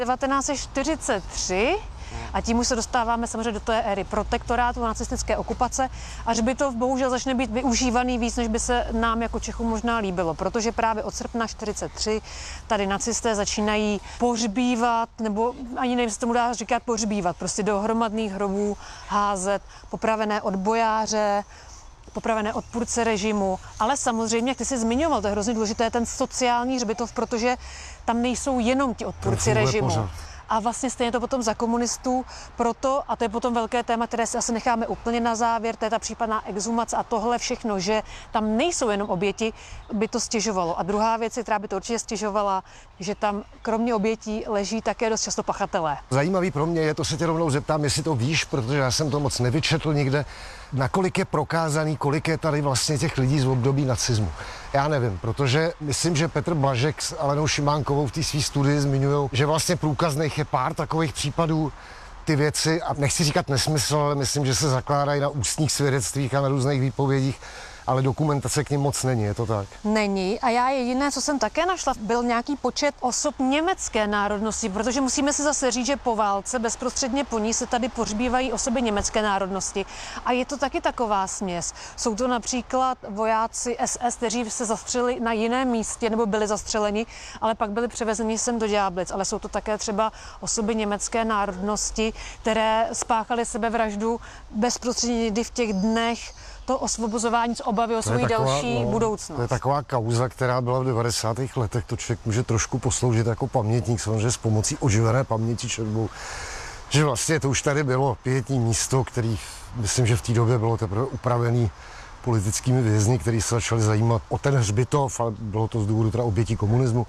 1943 a tím už se dostáváme samozřejmě do té éry protektorátu, nacistické okupace a hřbitov bohužel začne být využívaný víc, než by se nám jako Čechům možná líbilo, protože právě od srpna 1943 tady nacisté začínají pohřbívat, nebo ani nevím, se tomu dá říkat pohřbívat, prostě do hromadných hrobů házet popravené odbojáře, popravené odpůrce režimu, ale samozřejmě, jak ty jsi zmiňoval, to je hrozně důležité, ten sociální hřbitov, protože tam nejsou jenom ti odpůrci režimu. Pořád. A vlastně stejně to potom za komunistů, proto, a to je potom velké téma, které si asi necháme úplně na závěr, to je ta případná exhumace a tohle všechno, že tam nejsou jenom oběti, by to stěžovalo. A druhá věc, která by to určitě stěžovala, že tam kromě obětí leží také dost často pachatelé. Zajímavý pro mě je, to se tě rovnou zeptám, jestli to víš, protože já jsem to moc nevyčetl nikde, nakolik je prokázaný, kolik je tady vlastně těch lidí z období nacismu. Já nevím, protože myslím, že Petr Blažek s Alenou Šimánkovou v té své studii zmiňují, že vlastně průkazných je pár takových případů, ty věci, a nechci říkat nesmysl, ale myslím, že se zakládají na ústních svědectvích a na různých výpovědích, ale dokumentace k nim moc není, je to tak? Není a já jediné, co jsem také našla, byl nějaký počet osob německé národnosti, protože musíme si zase říct, že po válce, bezprostředně po ní se tady pohřbívají osoby německé národnosti a je to taky taková směs. Jsou to například vojáci SS, kteří se zastřelili na jiném místě nebo byli zastřeleni, ale pak byli převezeni sem do Ďáblic, ale jsou to také třeba osoby německé národnosti, které spáchaly sebevraždu bezprostředně někdy v těch dnech to osvobozování z obavy o svou další budoucnost. To je taková kauza, která byla v 90. letech, to člověk může trošku posloužit jako pamětník, samozřejmě s pomocí oživené paměti četbou, že vlastně to už tady bylo pietní místo, který myslím, že v té době bylo teprve upravený politickými vězni, kteří se začali zajímat o ten hřbitov, ale bylo to z důvodu teda obětí komunismu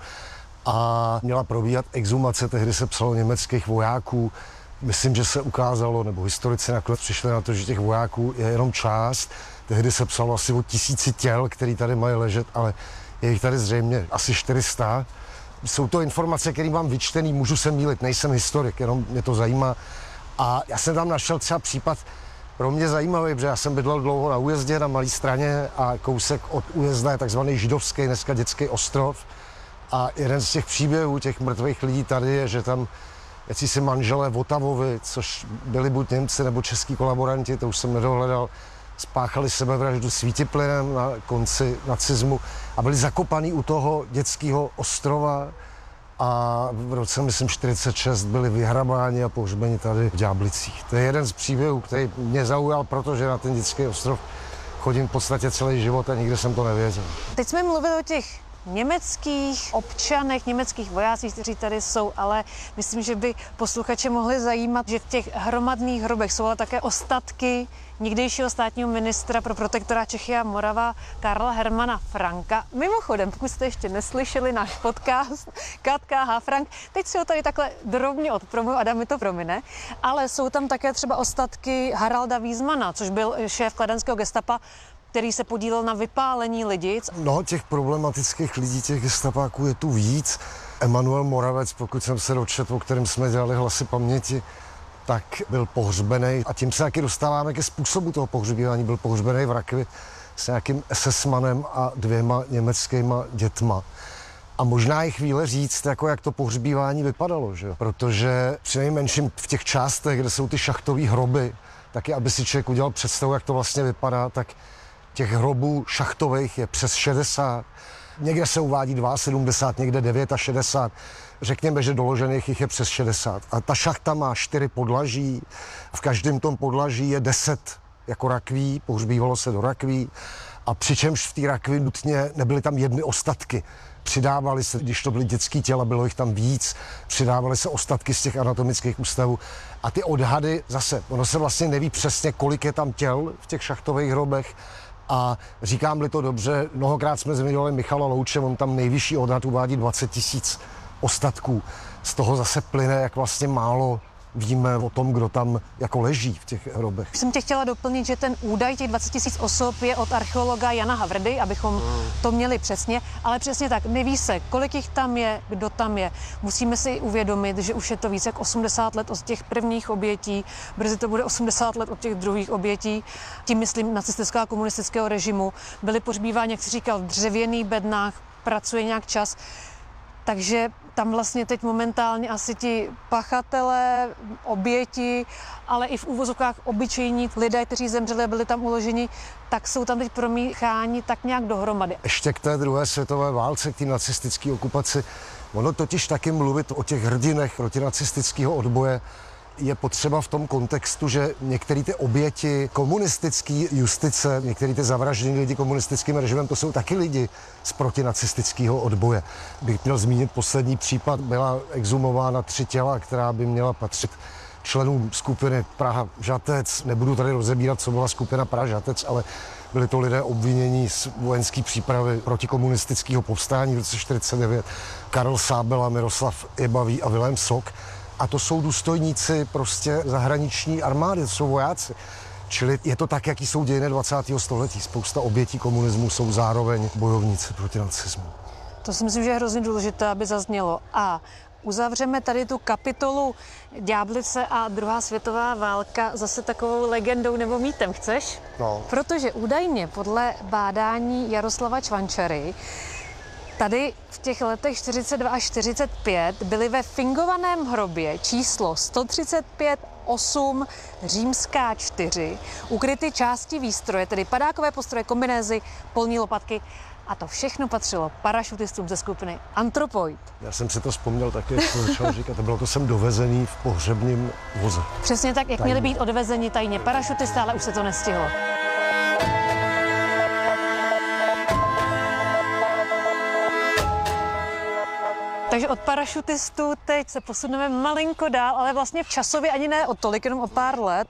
a měla probíhat exhumace, tehdy se psalo německých vojáků. Myslím, že se ukázalo, nebo historici nakonec přišli na to, že těch vojáků je jenom část. Tehdy se psalo asi o 1000 těl, které tady mají ležet, ale je jich tady zřejmě asi 400. Jsou to informace, které mám vyčtený, můžu se mýlit, nejsem historik, jenom mě to zajímá. A já jsem tam našel třeba případ pro mě zajímavý, protože já jsem bydlel dlouho na Újezdě, na Malé Straně a kousek od Újezda je takzvaný židovský, dneska dětský ostrov. A jeden z těch příběhů těch mrtvých lidí tady je, že tam si manželé Votavovi, což byli buď Němci nebo český kolaboranti, to už jsem nedohledal, spáchali sebevraždu svítiplynem na konci nacismu a byli zakopaní u toho dětského ostrova a v roce, myslím, 46 byli vyhrabáni a pohřbeni tady v Ďáblicích. To je jeden z příběhů, který mě zaujal, protože na ten dětský ostrov chodím v podstatě celý život a nikde jsem to nevěděl. Teď jsme mluvili o těch německých občanech, německých vojácích, kteří tady jsou, ale myslím, že by posluchače mohli zajímat, že v těch hromadných hrobech jsou ale také ostatky někdejšího státního ministra pro protektorát Čechy a Morava Karla Hermana Franka. Mimochodem, pokud jste ještě neslyšeli náš podcast Katka H. Frank, teď si ho tady takhle drobně odpromuju, Adam mi to promine, ale jsou tam také třeba ostatky Haralda Wiesmana, což byl šéf kladenského gestapa, který se podílel na vypálení Lidic. No, těch problematických lidí, těch gestapáků je tu víc. Emanuel Moravec, pokud jsem se dočetl, o kterém jsme dělali Hlasy paměti, tak byl pohřbený. A tím se taky dostáváme ke způsobu toho pohřbívání. Byl pohřbený v rakvi s nějakým SS-manem a 2 německýma dětma. A možná je chvíle říct, jako jak to pohřbívání vypadalo, že? Protože přinejmenším v těch částech, kde jsou ty šachtové hroby, taky aby si člověk udělal představu, jak to vlastně vypadá, tak těch hrobů šachtových je přes 60. Někde se uvádí 72, někde 69. Řekněme, že doložených jich je přes 60. A ta šachta má 4 podlaží. V každém tom podlaží je 10 jako rakví, pohřbívalo se do rakví. A přičemž v té rakvi nutně nebyly tam jedny ostatky. Přidávaly se, když to byly dětský těla, bylo jich tam víc, přidávaly se ostatky z těch anatomických ústavů. A ty odhady, zase, ono se vlastně neví přesně, kolik je tam těl v těch šachtových hrobech. A říkám-li to dobře, mnohokrát jsme zmiňovali Michala Louče, on tam nejvyšší odhad uvádí 20 000 ostatků. Z toho zase plyne, jak vlastně málo víme o tom, kdo tam jako leží v těch hrobech. Jsem tě chtěla doplnit, že ten údaj těch 20 000 osob je od archeologa Jana Havrdy, abychom to měli přesně, ale přesně tak, neví se, kolik jich tam je, kdo tam je. Musíme si uvědomit, že už je to více jak 80 let od těch prvních obětí, brzy to bude 80 let od těch druhých obětí, tím myslím nacistického a komunistického režimu. Byli pohřbíváni, jak jsi říkal, v dřevěných bednách, pracuje nějak čas. Takže tam vlastně teď momentálně asi ti pachatelé, oběti, ale i v úvozovkách obyčejní lidé, kteří zemřeli a byli tam uloženi, tak jsou tam teď promícháni tak nějak dohromady. Ještě k té druhé světové válce, k té nacistické okupaci, ono totiž taky mluvit o těch hrdinech protinacistického odboje je potřeba v tom kontextu, že některé ty oběti komunistické justice, některé ty zavraždění lidi komunistickým režimem, to jsou taky lidi z protinacistického odboje. Bych měl zmínit poslední případ, byla exhumována 3 těla, která by měla patřit členům skupiny Praha Žatec. Nebudu tady rozebírat, co byla skupina Praha Žatec, ale byli to lidé obvinění z vojenské přípravy protikomunistického povstání v roce 1949. Karel Sábela, Miroslav Jebavý a Vilém Sok. A to jsou důstojníci prostě zahraniční armády, to jsou vojáci. Čili je to tak, jaký jsou dějiny 20. století. Spousta obětí komunismu jsou zároveň bojovníci proti nacismu. To si myslím, že je hrozně důležité, aby zaznělo. A uzavřeme tady tu kapitolu Ďáblice a druhá světová válka zase takovou legendou nebo mýtem. Chceš? No. Protože údajně podle bádání Jaroslava Čvančary tady v těch letech 42 až 45 byly ve fingovaném hrobě číslo 135-8 římská 4 ukryty části výstroje, tedy padákové postroje, kombinézy, polní lopatky. A to všechno patřilo parašutistům ze skupiny Anthropoid. Já jsem si to vzpomněl taky, jak to začal říkat. Bylo to sem dovezený v pohřebním voze. Přesně tak, jak měli být odvezeni tajně parašutisté, ale už se to nestihlo. Takže od parašutistů teď se posuneme malinko dál, ale vlastně v časově ani ne o tolik, jenom o pár let.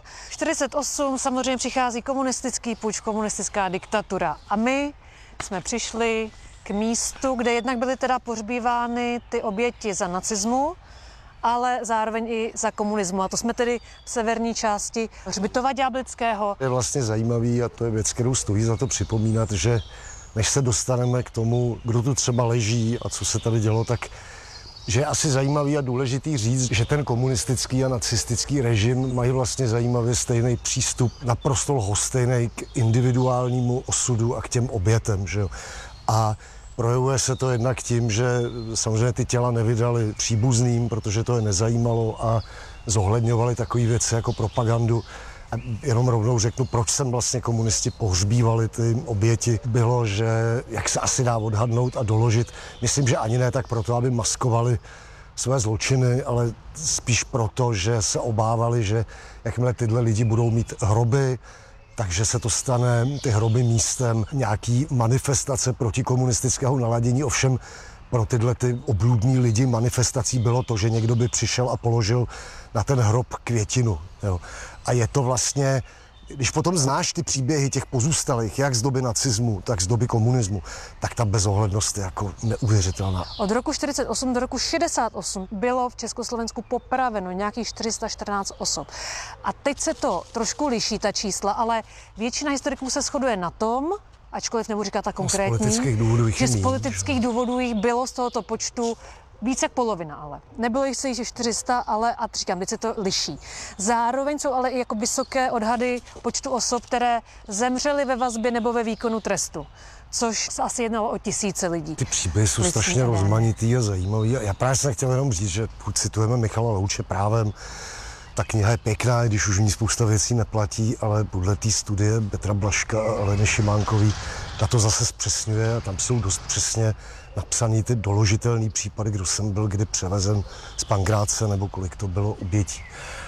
48 samozřejmě přichází komunistický puč, komunistická diktatura. A my jsme přišli k místu, kde jednak byly teda pohřbívány ty oběti za nacismu, ale zároveň i za komunismu. A to jsme tedy v severní části hřbitova Ďáblického. Je vlastně zajímavý a to je věc, kterou stojí za to připomínat, že než se dostaneme k tomu, kdo tu třeba leží a co se tady dělo, tak že je asi zajímavý a důležitý říct, že ten komunistický a nacistický režim mají vlastně zajímavě stejný přístup, naprosto lhostejný k individuálnímu osudu a k těm obětem. Že jo? A projevuje se to jednak tím, že samozřejmě ty těla nevydali příbuzným, protože to je nezajímalo a zohledňovali takové věci jako propagandu. A jenom rovnou řeknu, proč jsem vlastně komunisti pohřbívali ty oběti. Bylo, že, jak se asi dá odhadnout a doložit, myslím, že ani ne tak proto, aby maskovali své zločiny, ale spíš proto, že se obávali, že jakmile tyhle lidi budou mít hroby, takže se to stane ty hroby místem nějaký manifestace protikomunistického naladění. Ovšem pro tyhle ty obludní lidi manifestací bylo to, že někdo by přišel a položil na ten hrob květinu. Jo. A je to vlastně, když potom znáš ty příběhy těch pozůstalých, jak z doby nacismu, tak z doby komunismu, tak ta bezohlednost je jako neuvěřitelná. Od roku 48 do roku 68 bylo v Československu popraveno nějakých 414 osob. A teď se to trošku liší, ta čísla, ale většina historiků se shoduje na tom, ačkoliv nebudu říkat ta konkrétní, že z politických důvodů jich bylo z tohoto počtu více jak polovina, ale. Nebylo jich se již 400, ale a říkám, teď se to liší. Zároveň jsou ale i jako vysoké odhady počtu osob, které zemřely ve vazbě nebo ve výkonu trestu, což se asi jednalo o tisíce lidí. Ty příběhy jsou strašně rozmanitý a zajímavý. Já právě jsem chtěl jenom říct, že pokud citujeme Michala Louče právem, ta kniha je pěkná, když už v ní spousta věcí neplatí, ale podle té studie Petra Blažka a Aleny Šimánkový ta to zase zpřesňuje a tam jsou dost přesně napsaný ty doložitelný případy, kdo jsem byl kdy převezen z Pankráce nebo kolik to bylo obětí.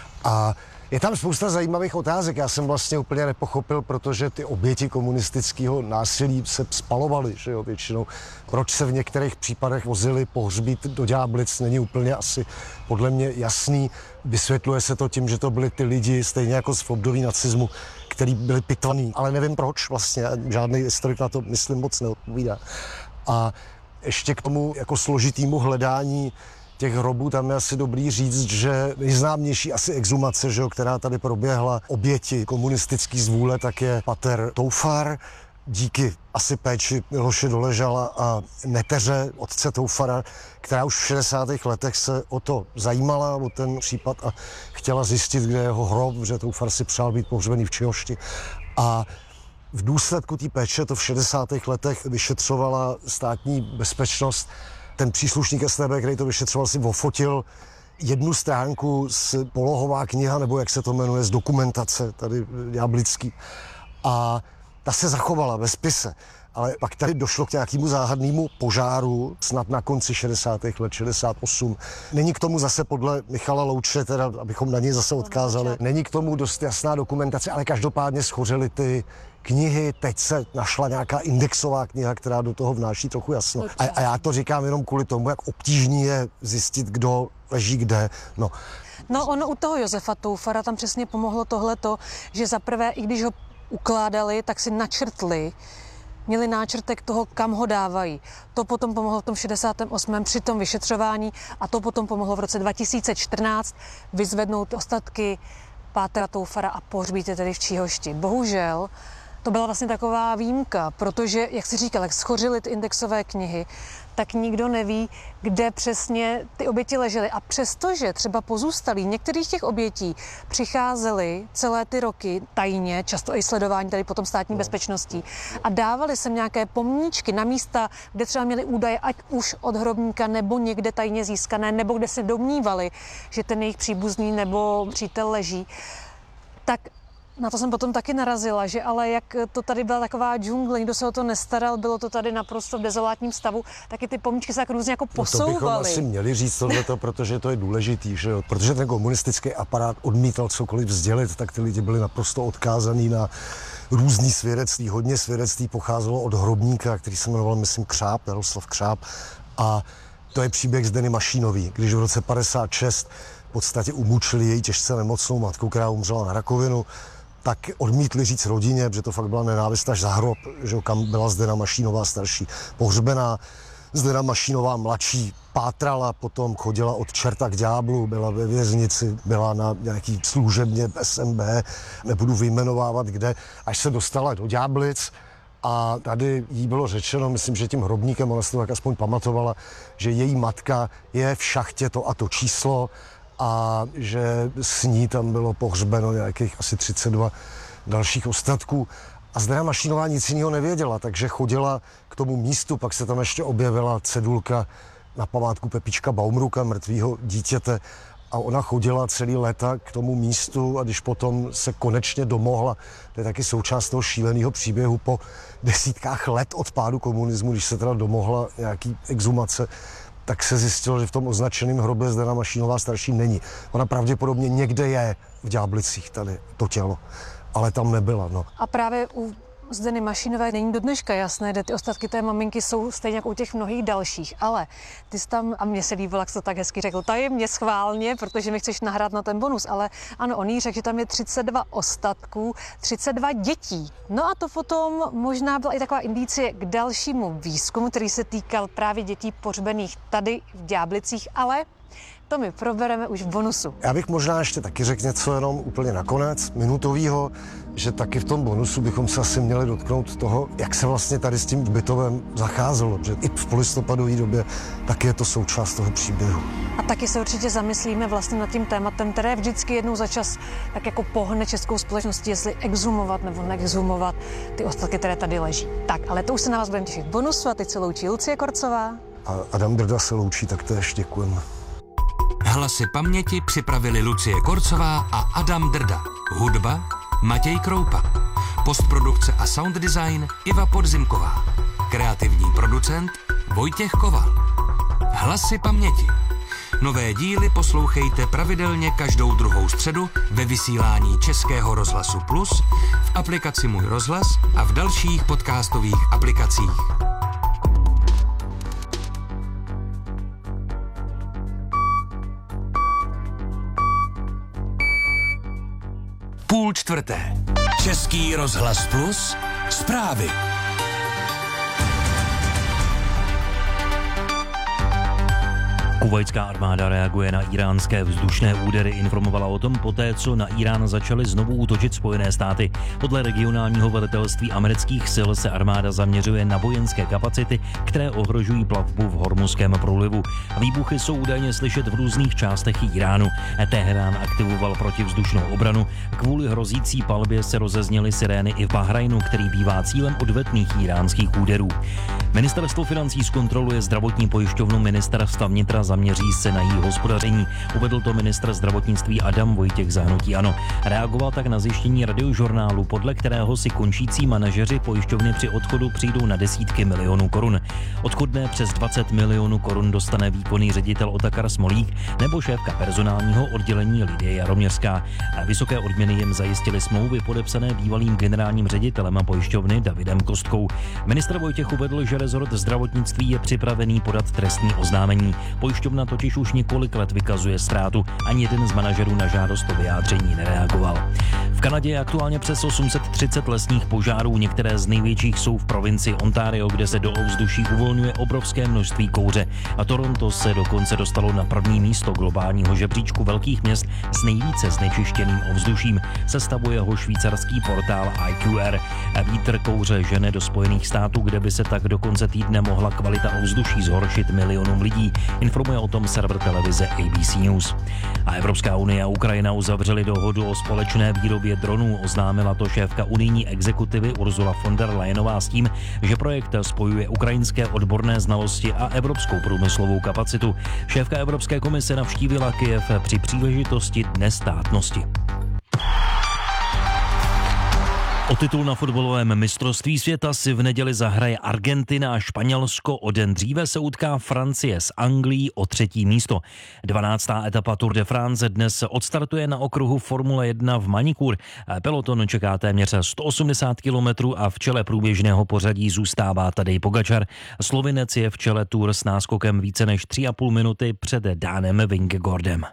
A je tam spousta zajímavých otázek. Já jsem vlastně úplně nepochopil, protože ty oběti komunistického násilí se spalovaly, že jo, většinou. Proč se v některých případech vozili pohřbít do Ďáblic, není úplně asi podle mě jasný. Vysvětluje se to tím, že to byli ty lidi, stejně jako v období nacismu, který byli pitvaný. Ale nevím proč vlastně, žádný historik na to, myslím, moc neodpovídá. A ještě k tomu jako složitému hledání těch hrobů, tam je asi dobrý říct, že nejznámější asi exhumace, že jo, která tady proběhla, oběti komunistický zvůle, tak je pater Toufar. Díky asi péči Miloše Doležala a neteře otce Toufara, která už v 60. letech se o to zajímala, o ten případ a chtěla zjistit, kde je jeho hrob, že Toufar si přál být pohřbený v Čihošti. A v důsledku té péče to v 60. letech vyšetřovala státní bezpečnost Ten příslušník StB, který to vyšetřoval, si ofotil jednu stránku z polohová kniha, nebo jak se to jmenuje, z dokumentace tady ďáblický. A ta se zachovala ve spise. Ale pak tady došlo k nějakému záhadnému požáru, snad na konci 60. let, 68. Není k tomu zase podle Michala Louče, teda, abychom na něj zase odkázali, není k tomu dost jasná dokumentace, ale každopádně schořely ty knihy, teď se našla nějaká indexová kniha, která do toho vnáší trochu jasno. A já to říkám jenom kvůli tomu, jak obtížný je zjistit, kdo leží kde. No ono u toho Josefa Toufara tam přesně pomohlo tohleto, že zaprvé, i když ho ukládali, tak si načrtli, měli náčrtek toho, kam ho dávají. To potom pomohlo v tom 68. při tom vyšetřování a to potom pomohlo v roce 2014 vyzvednout ostatky pátra Toufara a pohřbít je tedy v Číhošti. Bohužel to byla vlastně taková výjimka, protože, jak jsi říkal, jak schořily ty indexové knihy, tak nikdo neví, kde přesně ty oběti ležely. A přestože třeba pozůstalí některých těch obětí přicházeli celé ty roky tajně, často i sledování tady potom státní bezpečností, a dávali sem nějaké pomníčky na místa, kde třeba měli údaje, ať už od hrobníka nebo někde tajně získané, nebo kde se domnívali, že ten jejich příbuzný nebo přítel leží, tak na to jsem potom taky narazila, že ale jak to tady byla taková džungle, nikdo se o to nestaral, bylo to tady naprosto v dezolátním stavu, taky ty pomníčky se tak různě jako posouvaly. To bychom asi měli říct tohleto, protože to je důležitý, že jo? Protože ten komunistický aparát odmítal cokoliv sdělit, tak ty lidi byli naprosto odkázaný na různý svědectví. Hodně svědectví pocházelo od hrobníka, který se jmenoval, myslím, Křáp, Jaroslav Křáp. A to je příběh Zdeny Mašínový, když v roce 56 v podstatě umučili její těžce nemocnou matku, která umřela na rakovinu, tak odmítli říct rodině, že to fakt byla nenávist až za hrob, že kam byla Zdena Mašínová starší pohřbená. Zdena Mašínová mladší pátrala, potom chodila od čerta k ďáblu, byla ve věznici, byla na nějaký služebně SMB, nebudu vyjmenovávat kde, až se dostala do Ďáblic. A tady jí bylo řečeno, myslím, že tím hrobníkem, ona si to tak aspoň pamatovala, že její matka je v šachtě to a to číslo, a že s ní tam bylo pohřbeno nějakých asi 32 dalších ostatků. A Zdena Mašínová nic jiného nevěděla, takže chodila k tomu místu, pak se tam ještě objevila cedulka na památku Pepička Baumruka, mrtvýho dítěte, a ona chodila celý léta k tomu místu a když potom se konečně domohla, to je taky součást toho šíleného příběhu po desítkách let od pádu komunismu, když se teda domohla nějaký exhumace, tak se zjistilo, že v tom označeném hrobě Zdena Mašínová starší není. Ona pravděpodobně někde je v Ďáblicích tady to tělo, ale tam nebyla. No. A právě u Zdeny Mašínové není do dneška jasné, kde ty ostatky té maminky jsou stejně jako u těch mnohých dalších, ale ty jsi tam, a mně se líbilo, jak jsi to tak hezky řekl, tajemně schválně, protože mi chceš nahrát na ten bonus, ale ano, on jí řekl, že tam je 32 ostatků, 32 dětí. No a to potom možná byla i taková indicie k dalšímu výzkumu, který se týkal právě dětí pohřbených tady v Ďáblicích, ale to my probereme už v bonusu. Já bych možná ještě taky řekl něco jenom úplně nakonec, minutovýho, že taky v tom bonusu bychom se asi měli dotknout toho, jak se vlastně tady s tím hřbitovem zacházelo, že i v polistopadové době taky je to součást toho příběhu. A taky se určitě zamyslíme vlastně nad tím tématem, které vždycky jednou za čas tak jako pohne českou společností, jestli exhumovat nebo neexhumovat ty ostatky, které tady leží. Tak, ale to už se na vás budeme těšit v bonusu a teď se loučí Lucie Korcová. A Adam Drda se loučí, tak též děkujeme. Hlasy paměti připravili Lucie Korcová a Adam Drda. Hudba Matěj Kroupa. Postprodukce a sound design Iva Podzimková. Kreativní producent Vojtěch Koval. Hlasy paměti. Nové díly poslouchejte pravidelně každou druhou středu ve vysílání Českého rozhlasu Plus, v aplikaci Můj rozhlas a v dalších podcastových aplikacích. 3:30. Český rozhlas Plus, zprávy. Kuvajská armáda reaguje na iránské vzdušné údery, informovala o tom poté, co na Irán začaly znovu útočit Spojené státy. Podle regionálního velitelství amerických sil se armáda zaměřuje na vojenské kapacity, které ohrožují plavbu v Hormuzském průlivu. Výbuchy jsou údajně slyšet v různých částech Iránu. Teherán aktivoval protivzdušnou obranu. Kvůli hrozící palbě se rozezněly sirény i v Bahrajnu, který bývá cílem odvetných iránských úderů. Ministerstvo financí zkontroluje zdravotní pojišťovnu Ministerstva vnitra, zaměří se na její hospodaření. Uvedl to ministr zdravotnictví Adam Vojtěch za hnutí ANO. Reagoval tak na zjištění Radiožurnálu, podle kterého si končící manažeři pojišťovny při odchodu přijdou na desítky milionů korun. Odchodné přes 20 milionů korun dostane výkonný ředitel Otakar Smolík nebo šéfka personálního oddělení Lidie Jaroměřská. Vysoké odměny jim zajistily smlouvy podepsané bývalým generálním ředitelem pojišťovny Davidem Kostkou. Ministr Vojtěch uvedl, že rezort zdravotnictví je připravený podat trestní oznámení. Pojišťovna totiž už několik let vykazuje ztrátu. Ani jeden z manažerů na žádost o vyjádření nereagoval. V Kanadě je aktuálně přes 830 lesních požárů. Některé z největších jsou v provincii Ontario, kde se do ovzduší uvolňuje obrovské množství kouře. A Toronto se dokonce dostalo na první místo globálního žebříčku velkých měst s nejvíce znečištěným ovzduším. Sestavuje ho švýcarský portál IQR. Vítr kouře žene do Spojených států, kde by se tak do konce týdne mohla kvalita ovzduší zhoršit milionům lidí. Informuje o tom server televize ABC News. A Evropská unie a Ukrajina uzavřely dohodu o společné výrobě dronů. Oznámila to šéfka unijní exekutivy Ursula von der Leyenová s tím, že projekt spojuje ukrajinské odborné znalosti a evropskou průmyslovou kapacitu. Šéfka Evropské komise navštívila Kyjev při příležitosti Dne státnosti. O titul na fotbalovém mistrovství světa si v neděli zahraje Argentina a Španělsko. O den dříve se utká Francie s Anglií o 3. místo. 12. etapa Tour de France dnes odstartuje na okruhu Formule 1 v Manicourt. Peloton čeká téměř 180 kilometrů a v čele průběžného pořadí zůstává Tadej Pogačar. Slovinec je v čele Tour s náskokem více než 3,5 minuty před Danem Vingegaardem.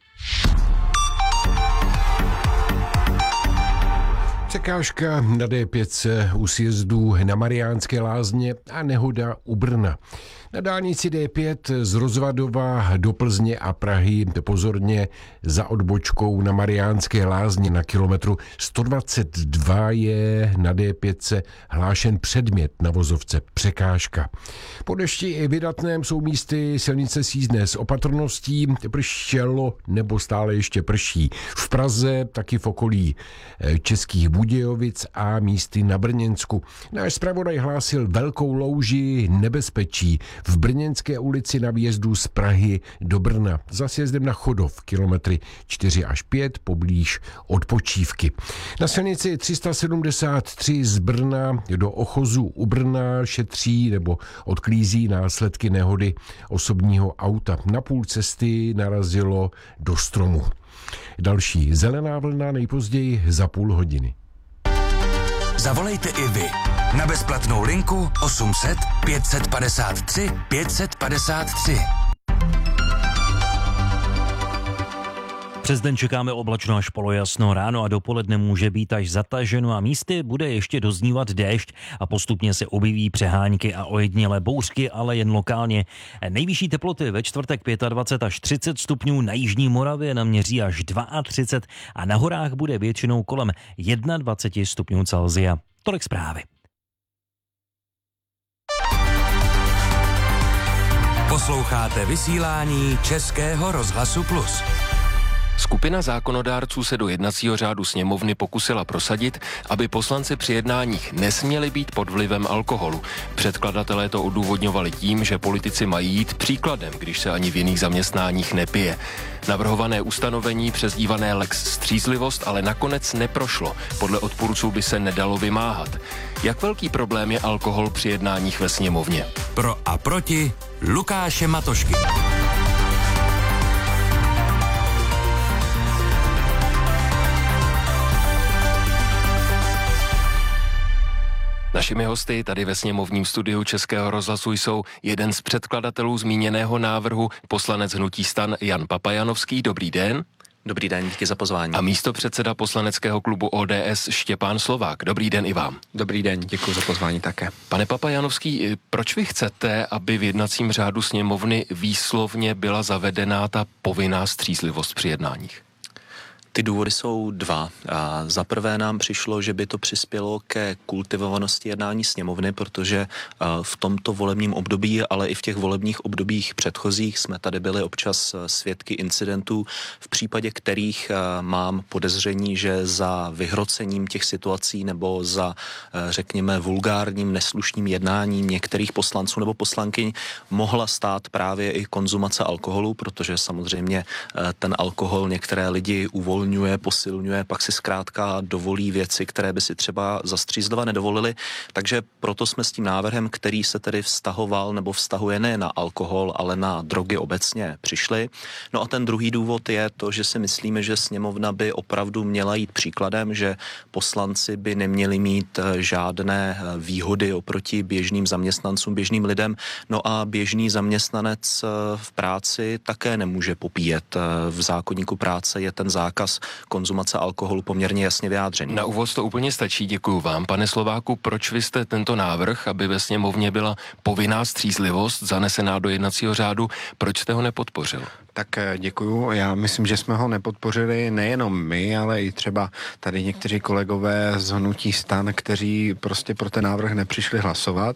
Překážka na D5 u sjezdu na Mariánské Lázně a nehoda u Brna. Na dálnici D5 z Rozvadova do Plzně a Prahy pozorně za odbočkou na Mariánské Lázně na kilometru 122 je na D5 hlášen předmět na vozovce překážka. Po dešti i vydatném jsou místy silnice sízdné s opatrností, pršelo nebo stále ještě prší. V Praze, taky v okolí Českých Budějovic a místy na Brněnsku. Náš zpravodaj hlásil velkou louži nebezpečí v Brněnské ulici na výjezdu z Prahy do Brna. Za sjezdem na Chodov, kilometry 4 až 5, poblíž odpočívky. Na silnici 373 z Brna do Ochozu u Brna šetří nebo odklízí následky nehody osobního auta. Na půl cesty narazilo do stromu. Další zelená vlna nejpozději za půl hodiny. Zavolejte i vy na bezplatnou linku 800 553 553. Přes den čekáme oblačno až polojasno, ráno a dopoledne může být až zataženo a místy bude ještě doznívat déšť a postupně se objeví přehánky a ojedinělé bouřky, ale jen lokálně. Nejvyšší teploty ve čtvrtek 25 až 30 stupňů, na jižní Moravě naměří až 32 a na horách bude většinou kolem 21 stupňů Celsia. Tolik zprávy. Posloucháte vysílání Českého rozhlasu Plus. Skupina zákonodárců se do jednacího řádu sněmovny pokusila prosadit, aby poslanci při jednáních nesměli být pod vlivem alkoholu. Předkladatelé to odůvodňovali tím, že politici mají jít příkladem, když se ani v jiných zaměstnáních nepije. Navrhované ustanovení přezdívané Lex střízlivost ale nakonec neprošlo. Podle odpůrců by se nedalo vymáhat. Jak velký problém je alkohol při jednáních ve sněmovně? Pro a proti Lukáše Matošky. Našimi hosty tady ve sněmovním studiu Českého rozhlasu jsou jeden z předkladatelů zmíněného návrhu, poslanec hnutí STAN Jan Papajanovský. Dobrý den. Dobrý den, díky za pozvání. A místopředseda poslaneckého klubu ODS Štěpán Slovák. Dobrý den i vám. Dobrý den, děkuji za pozvání také. Pane Papajanovský, proč vy chcete, aby v jednacím řádu sněmovny výslovně byla zavedená ta povinná střízlivost při jednáních? Ty důvody jsou dva. Za prvé nám přišlo, že by to přispělo ke kultivovanosti jednání sněmovny, protože v tomto volebním období, ale i v těch volebních obdobích předchozích jsme tady byli občas svědky incidentů, v případě kterých mám podezření, že za vyhrocením těch situací nebo za, řekněme, vulgárním, neslušným jednáním některých poslanců nebo poslankyň mohla stát právě i konzumace alkoholu, protože samozřejmě ten alkohol některé lidi uvolňuje, posilňuje, pak si zkrátka dovolí věci, které by si třeba za střízliva nedovolili. Takže proto jsme s tím návrhem, který se tedy vztahoval nebo vztahuje ne na alkohol, ale na drogy obecně přišli. No a ten druhý důvod je to, že si myslíme, že sněmovna by opravdu měla jít příkladem, že poslanci by neměli mít žádné výhody oproti běžným zaměstnancům, běžným lidem. No a běžný zaměstnanec v práci také nemůže popíjet. V zákoníku práce je ten zákaz konzumace alkoholu poměrně jasně vyjádřený. Na úvod to úplně stačí, děkuju vám. Pane Slováku, proč vy jste tento návrh, aby ve sněmovně byla povinná střízlivost zanesená do jednacího řádu, proč jste ho nepodpořil? Tak děkuju. Já myslím, že jsme ho nepodpořili nejenom my, ale i třeba tady někteří kolegové z hnutí STAN, kteří prostě pro ten návrh nepřišli hlasovat.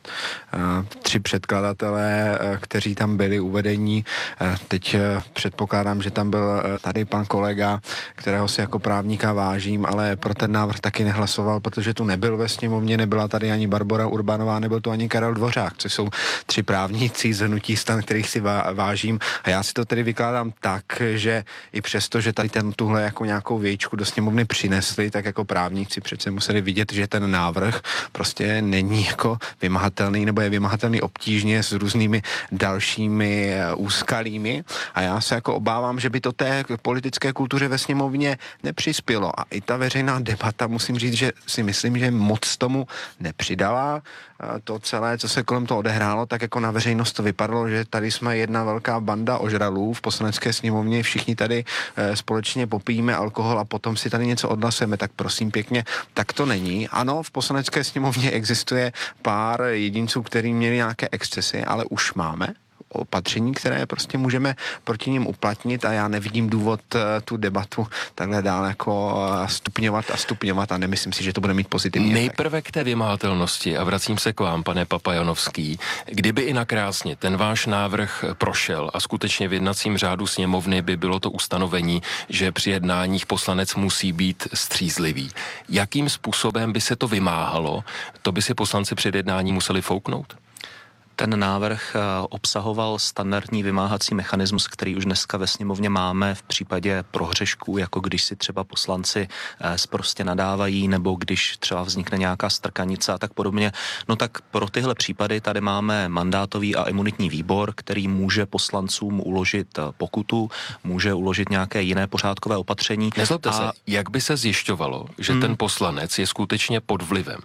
3 předkladatelé, kteří tam byli uvedení. Teď předpokládám, že tam byl tady pan kolega, kterého si jako právníka vážím, ale pro ten návrh taky nehlasoval, protože tu nebyl ve sněmovně, nebyla tady ani Barbora Urbanová, nebyl tu ani Karel Dvořák, což jsou 3 právníci z hnutí STAN, kterých si vážím. A já si to tedy vykládám tak, že i přesto, že tady tuhle jako nějakou vějičku do sněmovny přinesli, tak jako právníci přece museli vidět, že ten návrh prostě není jako vymahatelný, nebo je vymahatelný obtížně s různými dalšími úskalími. A já se jako obávám, že by to té politické kultuře ve sněmovně nepřispělo. A i ta veřejná debata, musím říct, že si myslím, že moc tomu nepřidala. To celé, co se kolem toho odehrálo, tak jako na veřejnost to vypadalo, že tady jsme jedna velká banda ožralů v poslanecké sněmovně, všichni tady společně popijíme alkohol a potom si tady něco odhlasujeme, tak prosím pěkně, tak to není. Ano, v poslanecké sněmovně existuje pár jedinců, kteří měli nějaké excesy, ale už máme opatření, které prostě můžeme proti nim uplatnit a já nevidím důvod tu debatu takhle dál jako stupňovat a nemyslím si, že to bude mít pozitivní efekt. Nejprve k té vymahatelnosti a vracím se k vám, pane Papajanovský. Kdyby i nakrásně ten váš návrh prošel a skutečně v jednacím řádu sněmovny by bylo to ustanovení, že při jednáních poslanec musí být střízlivý. Jakým způsobem by se to vymáhalo? To by si poslanci před jednáním museli fouknout? Ten návrh obsahoval standardní vymáhací mechanismus, který už dneska ve sněmovně máme v případě prohřešků, jako když si třeba poslanci sprostě nadávají, nebo když třeba vznikne nějaká strkanice a tak podobně. No tak pro tyhle případy tady máme mandátový a imunitní výbor, který může poslancům uložit pokutu, může uložit nějaké jiné pořádkové opatření. Nezlobte se, jak by se zjišťovalo, že ten poslanec je skutečně pod vlivem?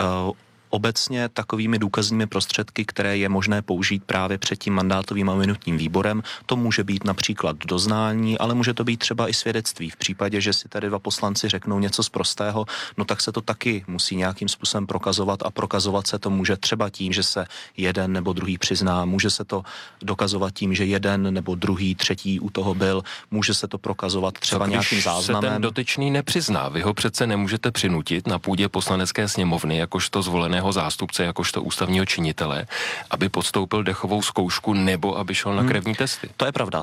Obecně takovými důkazními prostředky, které je možné použít právě před tím mandátovým a imunitním výborem, to může být například doznání, ale může to být třeba i svědectví. V případě, že si tady 2 poslanci řeknou něco sprostého, no tak se to taky musí nějakým způsobem prokazovat a prokazovat se to může třeba tím, že se jeden nebo druhý přizná, může se to dokazovat tím, že jeden nebo druhý, třetí u toho byl, může se to prokazovat třeba nějakým záznamem. Se ten dotyčný nepřizná, vy ho přece nemůžete přinutit na půdě poslanecké sněmovny, jakožto zvoleného zástupce, jakožto ústavního činitele, aby podstoupil dechovou zkoušku nebo aby šel na krevní testy. To je pravda.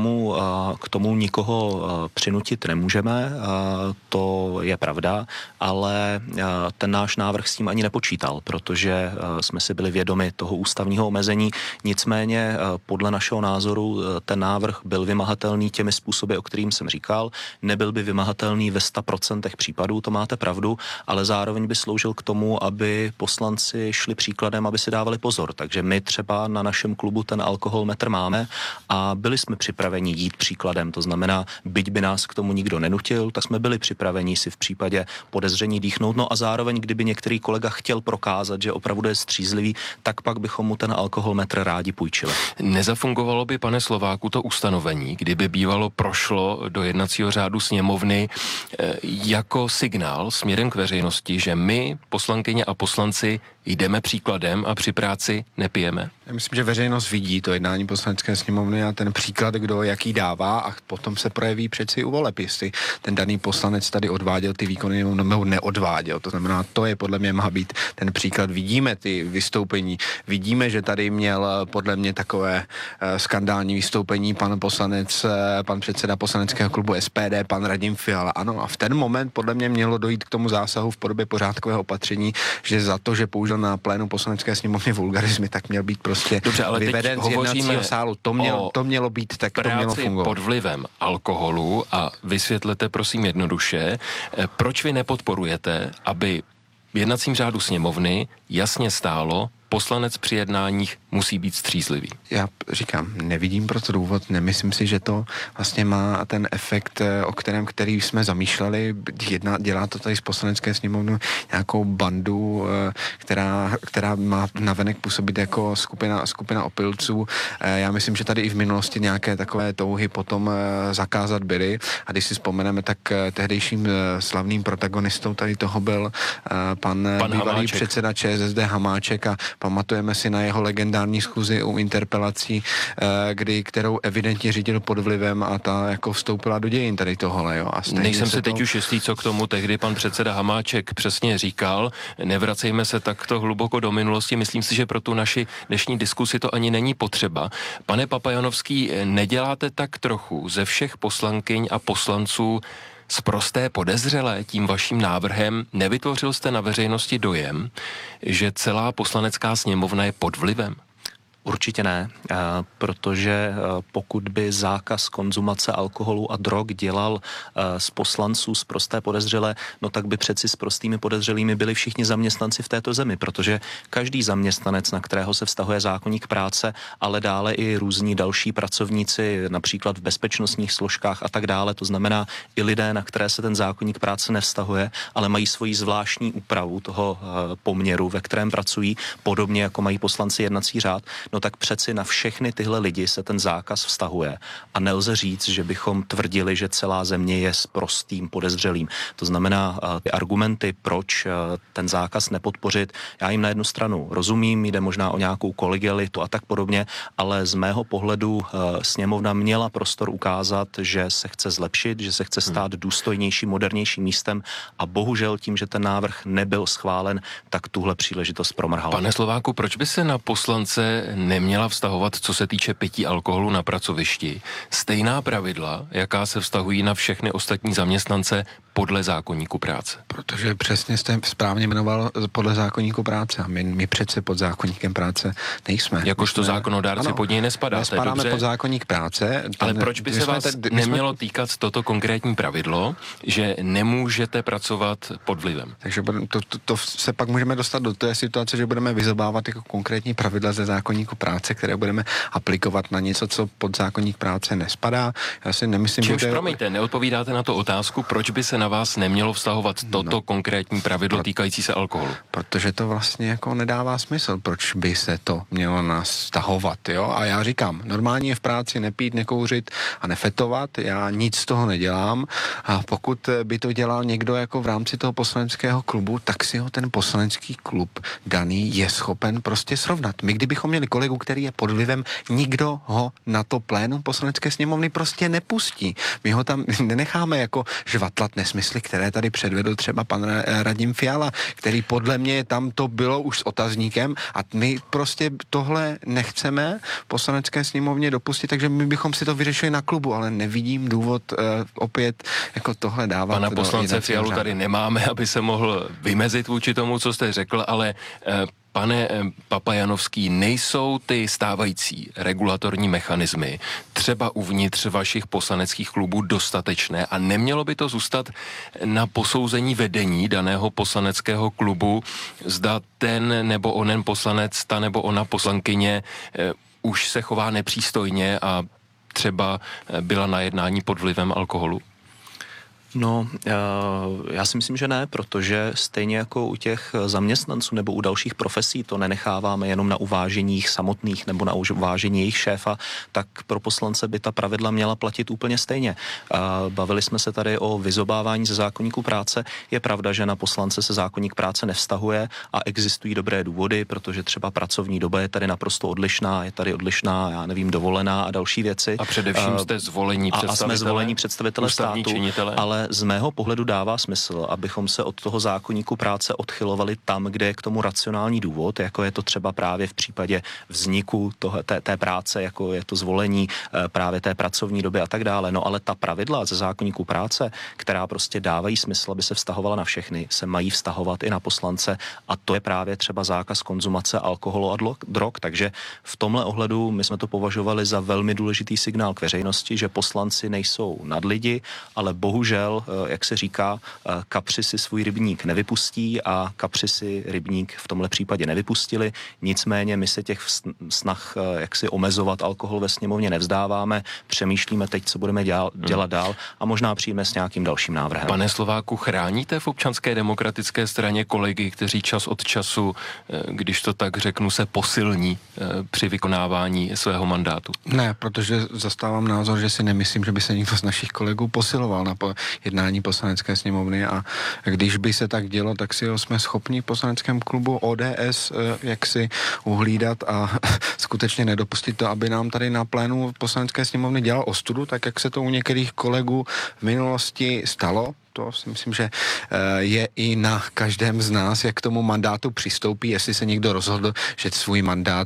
K tomu nikoho přinutit nemůžeme, to je pravda, ale ten náš návrh s tím ani nepočítal, protože jsme si byli vědomi toho ústavního omezení. Nicméně podle našeho názoru ten návrh byl vymahatelný těmi způsoby, o kterým jsem říkal. Nebyl by vymahatelný ve 100% případů, to máte pravdu, ale zároveň by sloužil k tomu, aby poslanci šli příkladem, aby si dávali pozor. Takže my třeba na našem klubu ten alkoholmetr máme a byli jsme připraveni jít příkladem. To znamená, byť by nás k tomu nikdo nenutil, tak jsme byli připraveni si v případě podezření dýchnout. No a zároveň, kdyby některý kolega chtěl prokázat, že opravdu je střízlivý, tak pak bychom mu ten alkoholmetr rádi půjčili. Nezafungovalo by, pane Slováku, to ustanovení, kdyby bývalo prošlo do jednacího řádu sněmovny jako signál směrem k veřejnosti, že my, poslankyně a poslanci, jdeme příkladem a při práci nepijeme? Já myslím, že veřejnost vidí to jednání poslanecké sněmovny a ten příklad, kdo jaký dává, a potom se projeví přeci u voleb, jestli ten daný poslanec tady odváděl ty výkony nebo neodváděl. To znamená, to je podle mě má být ten příklad. Vidíme ty vystoupení, vidíme, že tady měl podle mě takové skandální vystoupení pan předseda poslaneckého klubu SPD, pan Radim Fiala. Ano, a v ten moment podle mě mělo dojít k tomu zásahu v podobě pořádkového opatření, že za to, že použil na plénu poslanecké sněmovny vulgarizmy, tak měl být prostě dobře, ale vyveden z jednacího sálu. To mělo být, tak to mělo fungovat. Pod vlivem alkoholu a vysvětlete prosím jednoduše, proč vy nepodporujete, aby v jednacím řádu sněmovny jasně stálo, poslanec při jednáních musí být střízlivý. Já říkám, nevidím proto důvod, nemyslím si, že to vlastně má ten efekt, který jsme zamýšleli. Dělá to tady z poslanecké sněmovny nějakou bandu, která má navenek působit jako skupina opilců. Já myslím, že tady i v minulosti nějaké takové touhy potom zakázat byly. A když si vzpomeneme, tak tehdejším slavným protagonistou tady toho byl pan bývalý Hamáček. Předseda ČSSD Hamáček a pamatujeme si na jeho legendární schůzi u interpelací, kterou evidentně řídil pod vlivem a ta jako vstoupila do dějin tady tohle. Jo. A nejsem si teď už jistý, co k tomu tehdy pan předseda Hamáček přesně říkal. Nevracejme se takto hluboko do minulosti. Myslím si, že pro tu naši dnešní diskusi to ani není potřeba. Pane Papajanovský, neděláte tak trochu ze všech poslankyň a poslanců sprosté podezřelé tím vaším návrhem? Nevytvořil jste na veřejnosti dojem, že celá poslanecká sněmovna je pod vlivem? Určitě ne, protože pokud by zákaz konzumace alkoholu a drog dělal z poslanců sprosté podezřelé, no tak by přeci s prostými podezřelými byli všichni zaměstnanci v této zemi, protože každý zaměstnanec, na kterého se vztahuje zákoník práce, ale dále i různí další pracovníci, například v bezpečnostních složkách a tak dále, to znamená i lidé, na které se ten zákoník práce nevztahuje, ale mají svoji zvláštní úpravu toho poměru, ve kterém pracují, podobně jako mají poslanci jednací řád, no tak přeci na všechny tyhle lidi se ten zákaz vztahuje. A nelze říct, že bychom tvrdili, že celá země je s prostým podezřelým. To znamená, ty argumenty, proč ten zákaz nepodpořit, já jim na jednu stranu rozumím, jde možná o nějakou kolegialitu a tak podobně, ale z mého pohledu sněmovna měla prostor ukázat, že se chce zlepšit, že se chce stát důstojnějším, modernějším místem a bohužel tím, že ten návrh nebyl schválen, tak tuhle příležitost promrhala. Pane Slováku, proč by se na poslance neměla vztahovat, co se týče pití alkoholu na pracovišti, stejná pravidla, jaká se vztahují na všechny ostatní zaměstnance podle zákoníku práce? Protože přesně jste správně jmenoval podle zákoníku práce a my přece pod zákoníkem práce nejsme. Jakožto zákonodárci pod něj nespadáte. Nespadáme pod zákoník práce. Ale proč by se vás nemělo týkat toto konkrétní pravidlo, že nemůžete pracovat pod vlivem? Takže to se pak můžeme dostat do té situace, že budeme vyzobávat jako konkrétní pravidla ze zákoníku práce, které budeme aplikovat na něco, co pod zákoník práce nespadá. Já si nemyslím, Čímž, že... promiňte, neodpovídáte na tu otázku, proč by se na vás nemělo vztahovat toto konkrétní pravidlo týkající se alkoholu? Protože to vlastně jako nedává smysl, proč by se to mělo nás vztahovat, jo? A já říkám, normálně je v práci nepít, nekouřit a nefetovat, já nic z toho nedělám a pokud by to dělal někdo jako v rámci toho poslaneckého klubu, tak si ho ten poslanecký klub daný je schopen prostě srovnat. My kdybychom měli kolegu, který je pod vlivem, nikdo ho na to plénum poslanecké sněmovny prostě nepustí. My ho tam nenecháme jako žvatlat nesmysly, které tady předvedl třeba pan Radim Fiala, který podle mě tam to bylo už s otazníkem a my prostě tohle nechceme v poslanecké sněmovně dopustit, takže my bychom si to vyřešili na klubu, ale nevidím důvod opět jako tohle dávat. Pana poslance Fialu tady nemáme, aby se mohl vymezit vůči tomu, co jste řekl, ale Pane Papajanovský, nejsou ty stávající regulatorní mechanismy třeba uvnitř vašich poslaneckých klubů dostatečné a nemělo by to zůstat na posouzení vedení daného poslaneckého klubu, zda ten nebo onen poslanec, ta nebo ona poslankyně už se chová nepřístojně a třeba byla na jednání pod vlivem alkoholu? No, já si myslím, že ne, protože stejně jako u těch zaměstnanců nebo u dalších profesí to nenecháváme jenom na uvážení jich samotných nebo na uvážení jejich šéfa, tak pro poslance by ta pravidla měla platit úplně stejně. Bavili jsme se tady o vyzobávání ze zákoníku práce. Je pravda, že na poslance se zákoník práce nevztahuje a existují dobré důvody, protože třeba pracovní doba je tady naprosto odlišná, je tady odlišná, já nevím, dovolená a další věci. A především jste zvolení představitelé, jsme zvolení představitelé státu, činitele. Ale z mého pohledu dává smysl, abychom se od toho zákoníku práce odchylovali tam, kde je k tomu racionální důvod, jako je to třeba právě v případě vzniku té práce, jako je to zvolení právě té pracovní doby a tak dále. No ale ta pravidla ze zákoníku práce, která prostě dávají smysl, aby se vztahovala na všechny, se mají vztahovat i na poslance a to je právě třeba zákaz konzumace alkoholu a drog. Takže v tomhle ohledu my jsme to považovali za velmi důležitý signál k veřejnosti, že poslanci nejsou nad lidi, ale bohužel, jak se říká, kapři si svůj rybník nevypustí a kapři si rybník v tomhle případě nevypustili. Nicméně my se těch snah, jak si omezovat alkohol ve sněmovně nevzdáváme, přemýšlíme teď, co budeme dělat dál a možná přijme s nějakým dalším návrhem. Pane Slováku, chráníte v Občanské demokratické straně kolegy, kteří čas od času, když to tak řeknu, se posilní při vykonávání svého mandátu? Ne, protože zastávám názor, že si nemyslím, že by se někdo z našich kolegů posiloval na jednání poslanecké sněmovny a když by se tak dělo, tak si ho jsme schopni v poslaneckém klubu ODS jak si uhlídat a skutečně nedopustit to, aby nám tady na plénu poslanecké sněmovny dělal ostudu, tak jak se to u některých kolegů v minulosti stalo. To si myslím, že je i na každém z nás, jak k tomu mandátu přistoupí, jestli se někdo rozhodl, že svůj mandát,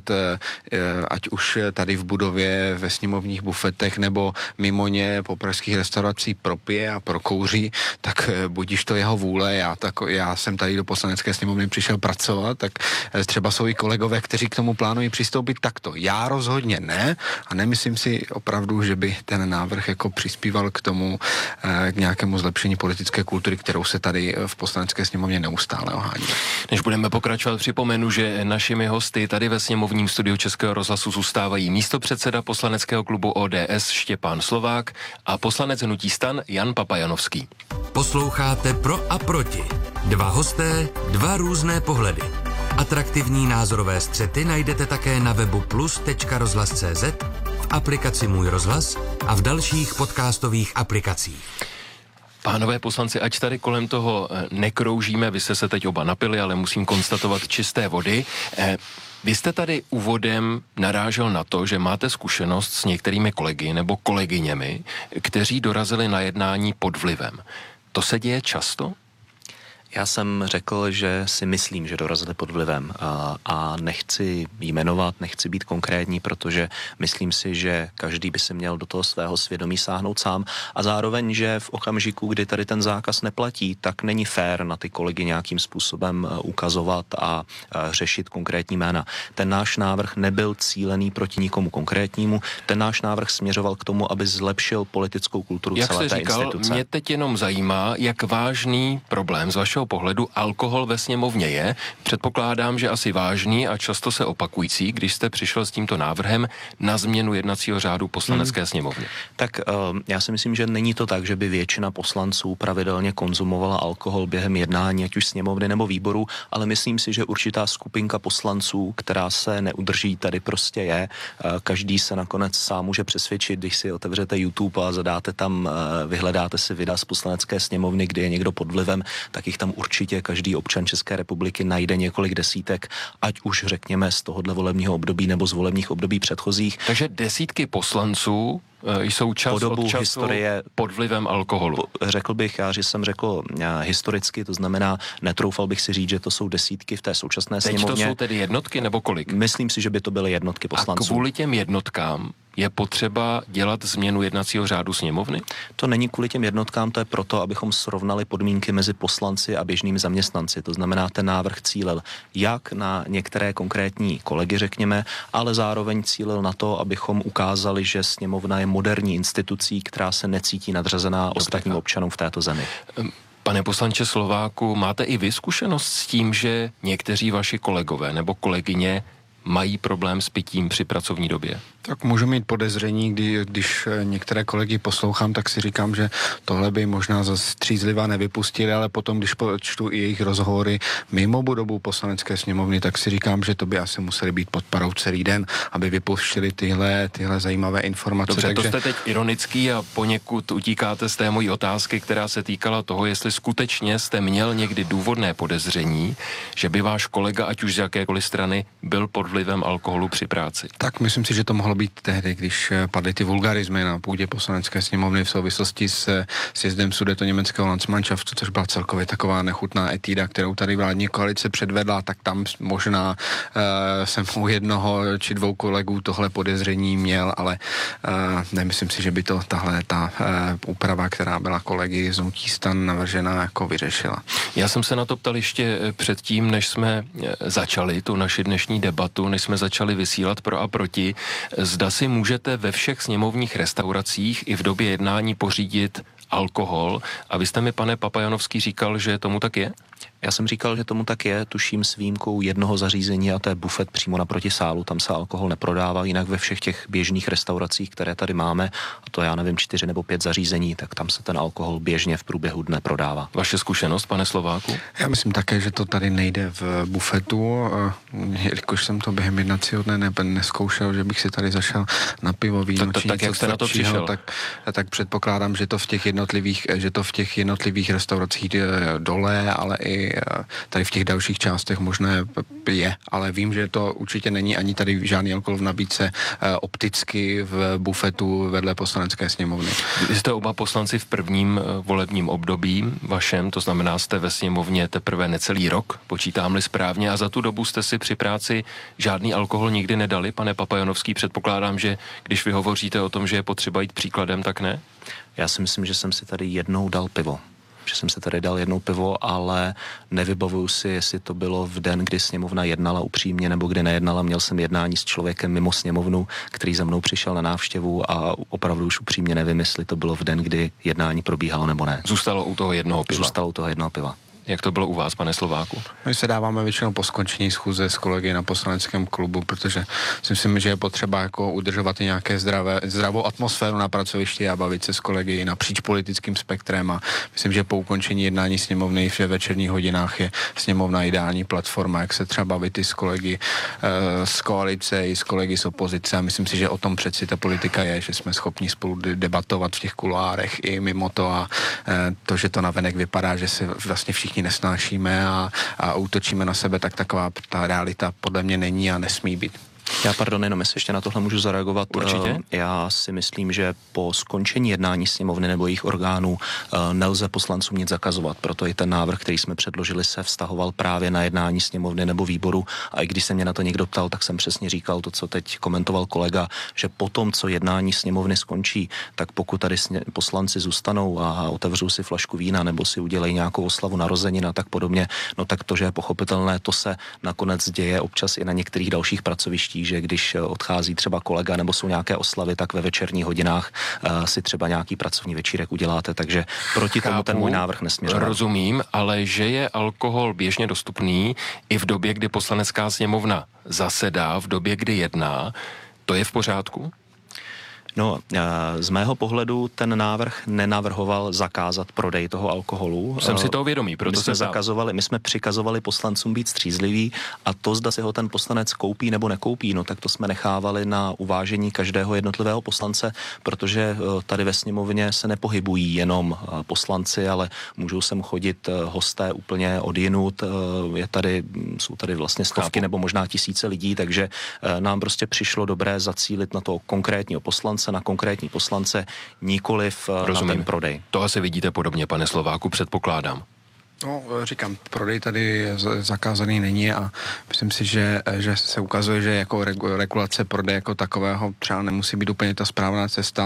ať už tady v budově, ve sněmovních bufetech nebo mimo ně po pražských restauracích propije a prokouří, tak budíš to jeho vůle. Já jsem tady do poslanecké sněmovny přišel pracovat, tak třeba jsou i kolegové, kteří k tomu plánují přistoupit takto. Já rozhodně ne a nemyslím si opravdu, že by ten návrh jako přispíval k tomu, k nějakému zlepšení politické kultury, kterou se tady v poslanecké sněmovně neustále ohání. Než budeme pokračovat, připomenu, že našimi hosty tady ve sněmovním studiu Českého rozhlasu zůstávají místopředseda poslaneckého klubu ODS Štěpán Slovák a poslanec hnutí STAN Jan Papajanovský. Posloucháte Pro a proti. Dva hosté, dva různé pohledy. Atraktivní názorové střety najdete také na webu plus.rozhlas.cz, v aplikaci Můj rozhlas a v dalších podcastových aplikacích. Pánové poslanci, ať tady kolem toho nekroužíme, vy jste se teď oba napili, ale musím konstatovat čisté vody. Vy jste tady úvodem narážel na to, že máte zkušenost s některými kolegy nebo kolegyněmi, kteří dorazili na jednání pod vlivem. To se děje často? Já jsem řekl, že si myslím, že dorazili pod vlivem a nechci jmenovat, nechci být konkrétní, protože myslím si, že každý by si měl do toho svého svědomí sáhnout sám a zároveň, že v okamžiku, kdy tady ten zákaz neplatí, tak není fér na ty kolegy nějakým způsobem ukazovat a řešit konkrétní jména. Ten náš návrh nebyl cílený proti nikomu konkrétnímu, ten náš návrh směřoval k tomu, aby zlepšil politickou kulturu celé té instituce. Jak jste říkal, mě teď jenom zajímá, jak vážný problém z vašeho pohledu alkohol ve sněmovně je. Předpokládám, že asi vážný a často se opakující, když jste přišel s tímto návrhem na změnu jednacího řádu poslanecké sněmovny. Tak já si myslím, že není to tak, že by většina poslanců pravidelně konzumovala alkohol během jednání, ať už sněmovny nebo výboru, ale myslím si, že určitá skupinka poslanců, která se neudrží, tady prostě je. Každý se nakonec sám může přesvědčit, když si otevřete YouTube a zadáte tam, vyhledáte si videa z poslanecké sněmovny, kdy je někdo pod vlivem, tak jich tam určitě každý občan České republiky najde několik desítek, ať už řekněme z tohohle volebního období nebo z volebních období předchozích. Takže desítky poslanců jsou čas po dobu od času historie pod vlivem alkoholu? Řekl bych, že jsem řekl historicky, to znamená, netroufal bych si říct, že to jsou desítky v té současné Teď sněmovně. to jsou tedy jednotky nebo kolik? Myslím si, že by to byly jednotky poslanců. A kvůli těm jednotkám je potřeba dělat změnu jednacího řádu sněmovny? To není kvůli těm jednotkám, to je proto, abychom srovnali podmínky mezi poslanci a běžnými zaměstnanci. To znamená, ten návrh cílil jak na některé konkrétní kolegy, řekněme, ale zároveň cílil na to, abychom ukázali, že sněmovna je moderní institucí, která se necítí nadřazená ostatním občanům v této zemi. Pane poslanče Slováku, máte i vy zkušenost s tím, že někteří vaši kolegové nebo kolegyně mají problém s pitím při pracovní době? Tak můžu mít podezření, když některé kolegy poslouchám, tak si říkám, že tohle by možná za střízliva nevypustili, ale potom, když počtu i jejich rozhovory mimo budovu poslanecké sněmovny, tak si říkám, že to by asi museli být pod parou celý den, aby vypustili tyhle zajímavé informace. Dobře, takže... to jste teď ironický a poněkud utíkáte z té mojí otázky, která se týkala toho, jestli skutečně jste měl někdy důvodné podezření, že by váš kolega, ať už z jakékoliv strany, byl pod vlivem alkoholu při práci. Tak myslím si, že to mohlo být tehdy, když padly ty vulgarizmy na půdě poslanecké sněmovny v souvislosti s sjezdem Sudetoněmeckého Landsmannschaftu, což byla celkově taková nechutná etída, kterou tady vládní koalice předvedla, tak tam možná jsem u jednoho či dvou kolegů tohle podezření měl, ale nemyslím si, že by to ta úprava, která byla kolegy z hnutí STAN navržena, jako vyřešila. Já jsem se na to ptal ještě předtím, než jsme začali tu naši dnešní debatu, než jsme začali vysílat pro a proti. Zda si můžete ve všech sněmovních restauracích i v době jednání pořídit alkohol. A vy jste mi, pane Papajanovský, říkal, že tomu tak je? Já jsem říkal, že tomu tak je, tuším s výjimkou jednoho zařízení, a to je bufet přímo naproti sálu, tam se alkohol neprodává, jinak ve všech těch běžných restauracích, které tady máme, a to já nevím, 4 nebo 5 zařízení, tak tam se ten alkohol běžně v průběhu dne prodává. Vaše zkušenost, pane Slováku? Já myslím také, že to tady nejde v bufetu, jelikož jsem to během jednacího dne neskoušel, že bych si tady zašel na pivo, víno, či tak jak jste na to přišel? Tak předpokládám, že to v těch jednotlivých restauracích dole, ale i tady v těch dalších částech možné je, ale vím, že to určitě není ani tady žádný alkohol v nabídce opticky v bufetu vedle poslanecké sněmovny. Vy jste oba poslanci v prvním volebním období vašem, to znamená, jste ve sněmovně teprve necelý rok, počítám-li správně, a za tu dobu jste si při práci žádný alkohol nikdy nedali. Pane Papajanovský, předpokládám, že když vy hovoříte o tom, že je potřeba jít příkladem, tak ne? Já si myslím, že jsem si tady jednou dal pivo. Ale nevybavuju si, jestli to bylo v den, kdy sněmovna jednala upřímně, nebo kdy nejednala. Měl jsem jednání s člověkem mimo sněmovnu, který za mnou přišel na návštěvu, a opravdu už upřímně nevím, jestli to bylo v den, kdy jednání probíhalo nebo ne. Zůstalo u toho jednoho piva. Jak to bylo u vás, pane Slováku? My se dáváme většinou po skončení schůze s kolegy na poslaneckém klubu, protože si myslím, že je potřeba jako udržovat i nějaké zdravou atmosféru na pracovišti a bavit se s kolegy napříč politickým spektrem, a myslím, že po ukončení jednání sněmovny v večerních hodinách je sněmovna ideální platforma, jak se třeba bavit i s kolegy z koalice, i s kolegy z opozice, a myslím si, že o tom přeci ta politika je, že jsme schopni spolu debatovat v těch kuloárech i mimo to, a to, že to navenek vypadá, že se vlastně všichni nesnášíme a útočíme na sebe, tak taková ta realita podle mě není a nesmí být. Já jenom jestli ještě na tohle můžu zareagovat. Určitě. Já si myslím, že po skončení jednání sněmovny nebo jejich orgánů nelze poslancům nic zakazovat. Proto i ten návrh, který jsme předložili, se vztahoval právě na jednání sněmovny nebo výboru. A i když se mě na to někdo ptal, tak jsem přesně říkal to, co teď komentoval kolega, že potom, co jednání sněmovny skončí, tak pokud tady poslanci zůstanou a otevřou si flašku vína nebo si udělají nějakou oslavu narozenin a tak podobně, no tak to, že je pochopitelné, to se nakonec děje občas i na některých dalších pracovištích, že když odchází třeba kolega nebo jsou nějaké oslavy, tak ve večerních hodinách si třeba nějaký pracovní večírek uděláte, takže proti tomu ten můj návrh nesměřoval. Rozumím, ale že je alkohol běžně dostupný i v době, kdy poslanecká sněmovna zasedá, v době, kdy jedná, to je v pořádku? No, z mého pohledu ten návrh nenavrhoval zakázat prodej toho alkoholu. Jsem si toho vědomý, proto my jsme přikazovali poslancům být střízliví, a to, zda si ho ten poslanec koupí nebo nekoupí, no tak to jsme nechávali na uvážení každého jednotlivého poslance, protože tady ve sněmovně se nepohybují jenom poslanci, ale můžou sem chodit hosté úplně odjinud. Jsou tady vlastně stovky nebo možná tisíce lidí, takže nám prostě přišlo dobré zacílit na toho konkrétního poslance, poslance na konkrétní poslance, nikoliv na ten prodej. To asi vidíte podobně, pane Slováku, předpokládám. No, říkám, prodej tady zakázaný není a myslím si, že se ukazuje, že jako regulace prodeje jako takového třeba nemusí být úplně ta správná cesta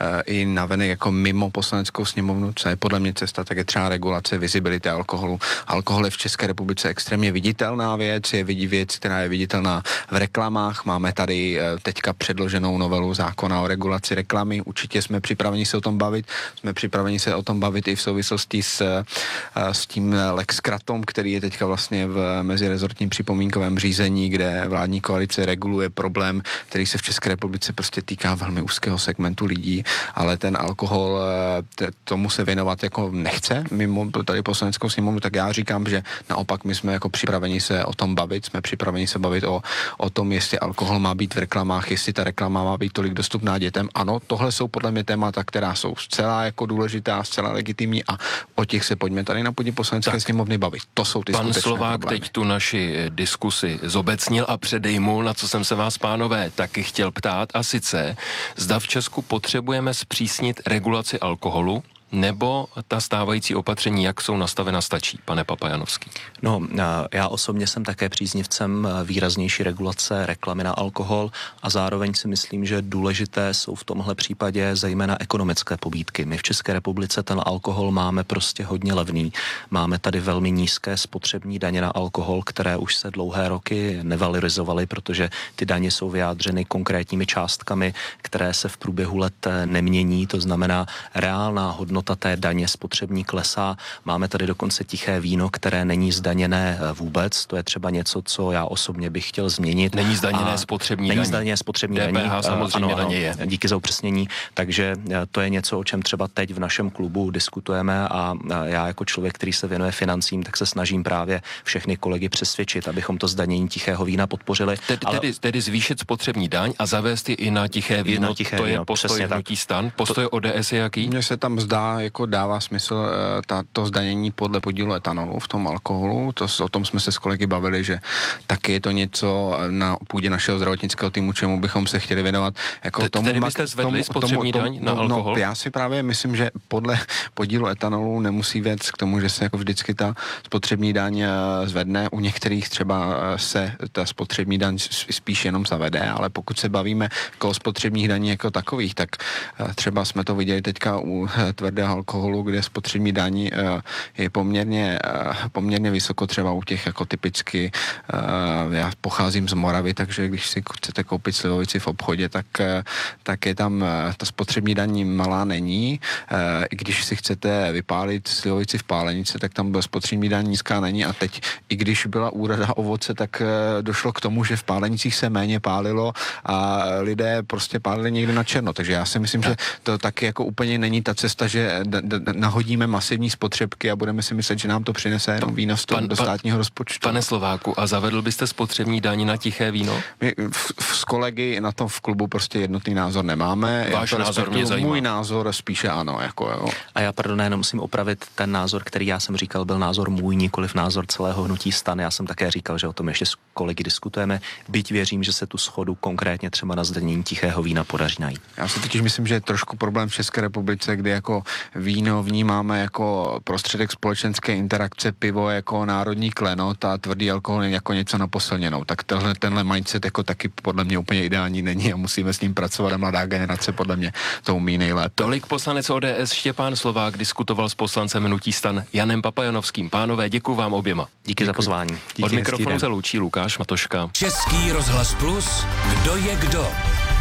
i navenek jako mimo poslaneckou sněmovnu, co je podle mě cesta, tak je třeba regulace visibility alkoholu. Alkohol je v České republice extrémně viditelná věc, je věc, která je viditelná v reklamách. Máme tady teďka předloženou novelu zákona o regulaci reklamy. Určitě jsme připraveni se o tom bavit. Jsme připraveni se o tom bavit i v souvislosti s tím Lex Kratom, který je teďka vlastně v mezirezortním připomínkovém řízení, kde vládní koalice reguluje problém, který se v České republice prostě týká velmi úzkého segmentu lidí, ale ten alkohol tomu se věnovat jako nechce mimo tady poslaneckou sněmovnu, tak já říkám, že naopak my jsme jako připraveni se o tom bavit, jsme připraveni se bavit o tom, jestli alkohol má být v reklamách, jestli ta reklama má být tolik dostupná dětem. Ano, tohle jsou podle mě témata, která jsou zcela jako důležitá, zcela legitimní a o těch se pojďme tady na půdě poslanecké sněmovny bavit. To jsou ty skutečné Slovák problémy. teď tu naši diskusi zobecnil a předejmul, na co jsem se vás, pánové, taky chtěl ptát, a sice, zda v Česku potřebujeme zpřísnit regulaci alkoholu, nebo ta stávající opatření, jak jsou nastavena, stačí, pane Papajanovský? No, já osobně jsem také příznivcem výraznější regulace reklamy na alkohol a zároveň si myslím, že důležité jsou v tomhle případě zejména ekonomické pobídky. My v České republice ten alkohol máme prostě hodně levný. Máme tady velmi nízké spotřební daně na alkohol, které už se dlouhé roky nevalorizovaly, protože ty daně jsou vyjádřeny konkrétními částkami, které se v průběhu let nemění. To znamená, reálná hodnota té daně spotřební klesá. Máme tady dokonce tiché víno, které není zdaněné vůbec. To je třeba něco, co já osobně bych chtěl změnit. Není zdaněné spotřební daní. Není zdaněné spotřební daní. DPH samozřejmě daně je. Díky za upřesnění. Takže to je něco, o čem třeba teď v našem klubu diskutujeme a já jako člověk, který se věnuje financím, tak se snažím právě všechny kolegy přesvědčit, abychom to zdanění tichého vína podpořili. Tedy zvýšit spotřební daň a zavést ji i na tiché víno. To je postoj hnutí STAN. Postoj ODS je jaký? Mně se tam zdá, jako dává smysl to zdanění podle podílu etanolu v tom alkoholu. O tom jsme se s kolegy bavili, že taky je to něco na půdě našeho zdravotnického týmu, čemu bychom se chtěli věnovat. Jako tedy byste zvedli spotřební daň na alkohol? No, já si právě myslím, že podle podílu etanolu nemusí vést k tomu, že se jako vždycky ta spotřební daň zvedne. U některých třeba se ta spotřební daň spíš jenom zavede, ale pokud se bavíme o spotřebních daní jako takových, tak třeba jsme to viděli teďka u tvrdého alkoholu, kde spotřební daň je poměrně vysoko, třeba u těch jako typicky, já pocházím z Moravy, takže když si chcete koupit slivovici v obchodě, tak je tam ta spotřební daň malá není. I když si chcete vypálit slivovici v pálenici, tak tam spotřební daň nízká není a teď, i když byla úroda ovoce, tak došlo k tomu, že v pálenicích se méně pálilo a lidé prostě pálili někde na černo. Takže já si myslím, že to taky jako úplně není ta cesta, že nahodíme masivní spotřebky a budeme si myslet, že nám to přinese jenom víno do státního rozpočtu. Pane Slováku, a zavedl byste spotřební daň na tiché víno? My s kolegy na tom v klubu prostě jednotný názor nemáme. Váš názor mě zajímá. Můj názor spíše ano. Jo. A já jenom musím opravit ten názor, který já jsem říkal, byl názor můj, nikoliv názor celého hnutí STAN. Já jsem také říkal, že o tom ještě s kolegy diskutujeme, byť věřím, že se tu shodu konkrétně třeba na zdanění tichého vína podaří najít. Já si totiž myslím, že je trošku problém v České republice, kdy jako víno vnímáme jako prostředek společenské interakce, pivo jako národní klenot a tvrdý alkohol jako něco na posilněnou. Tak tenhle mindset jako taky podle mě úplně ideální není a musíme s ním pracovat a mladá generace podle mě to umí nejlépe. Tolik poslanec ODS Štěpán Slovák diskutoval s poslancem hnutí STAN Janem Papajanovským. Pánové, děkuji vám oběma. Díky za pozvání. Od mikrofonu se loučí Lukáš Matoška. Český rozhlas Plus, kdo je kdo?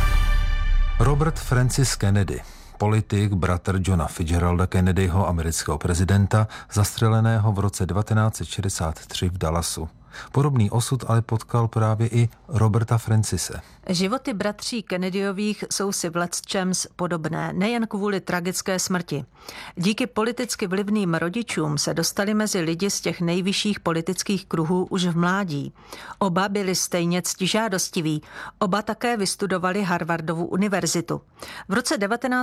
Robert Francis Kennedy, politik, bratr Johna Fitzgeralda Kennedyho, amerického prezidenta, zastřeleného v roce 1963 v Dallasu. Podobný osud ale potkal právě i Roberta Francise. Životy bratří Kennedyových jsou si v lecčems podobné, nejen kvůli tragické smrti. Díky politicky vlivným rodičům se dostali mezi lidi z těch nejvyšších politických kruhů už v mládí. Oba byli stejně ctižádostiví, oba také vystudovali Harvardovu univerzitu. V roce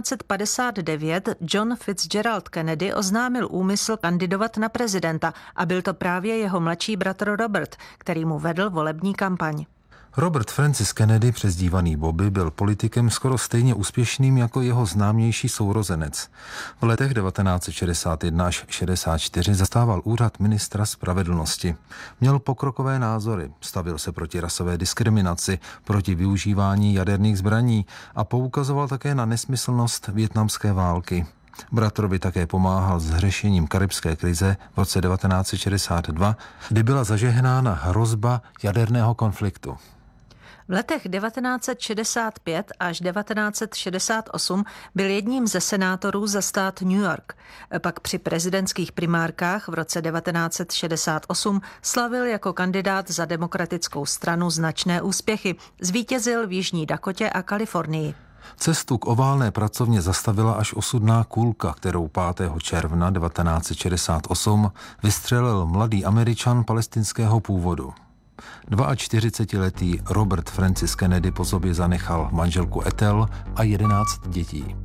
1959 John Fitzgerald Kennedy oznámil úmysl kandidovat na prezidenta a byl to právě jeho mladší bratr Robert, který mu vedl volební kampaň. Robert Francis Kennedy, přezdívaný Bobby, byl politikem skoro stejně úspěšným jako jeho známější sourozenec. V letech 1961 až 64 zastával úřad ministra spravedlnosti. Měl pokrokové názory, stavil se proti rasové diskriminaci, proti využívání jaderných zbraní a poukazoval také na nesmyslnost vietnamské války. Bratrovi také pomáhal s řešením karibské krize v roce 1962, kdy byla zažehnána hrozba jaderného konfliktu. V letech 1965 až 1968 byl jedním ze senátorů za stát New York. Pak při prezidentských primárkách v roce 1968 slavil jako kandidát za demokratickou stranu značné úspěchy. Zvítězil v Jižní Dakotě a Kalifornii. Cestu k oválné pracovně zastavila až osudná kulka, kterou 5. června 1968 vystřelil mladý Američan palestinského původu. 42letý Robert Francis Kennedy po sobě zanechal manželku Ethel a 11 dětí.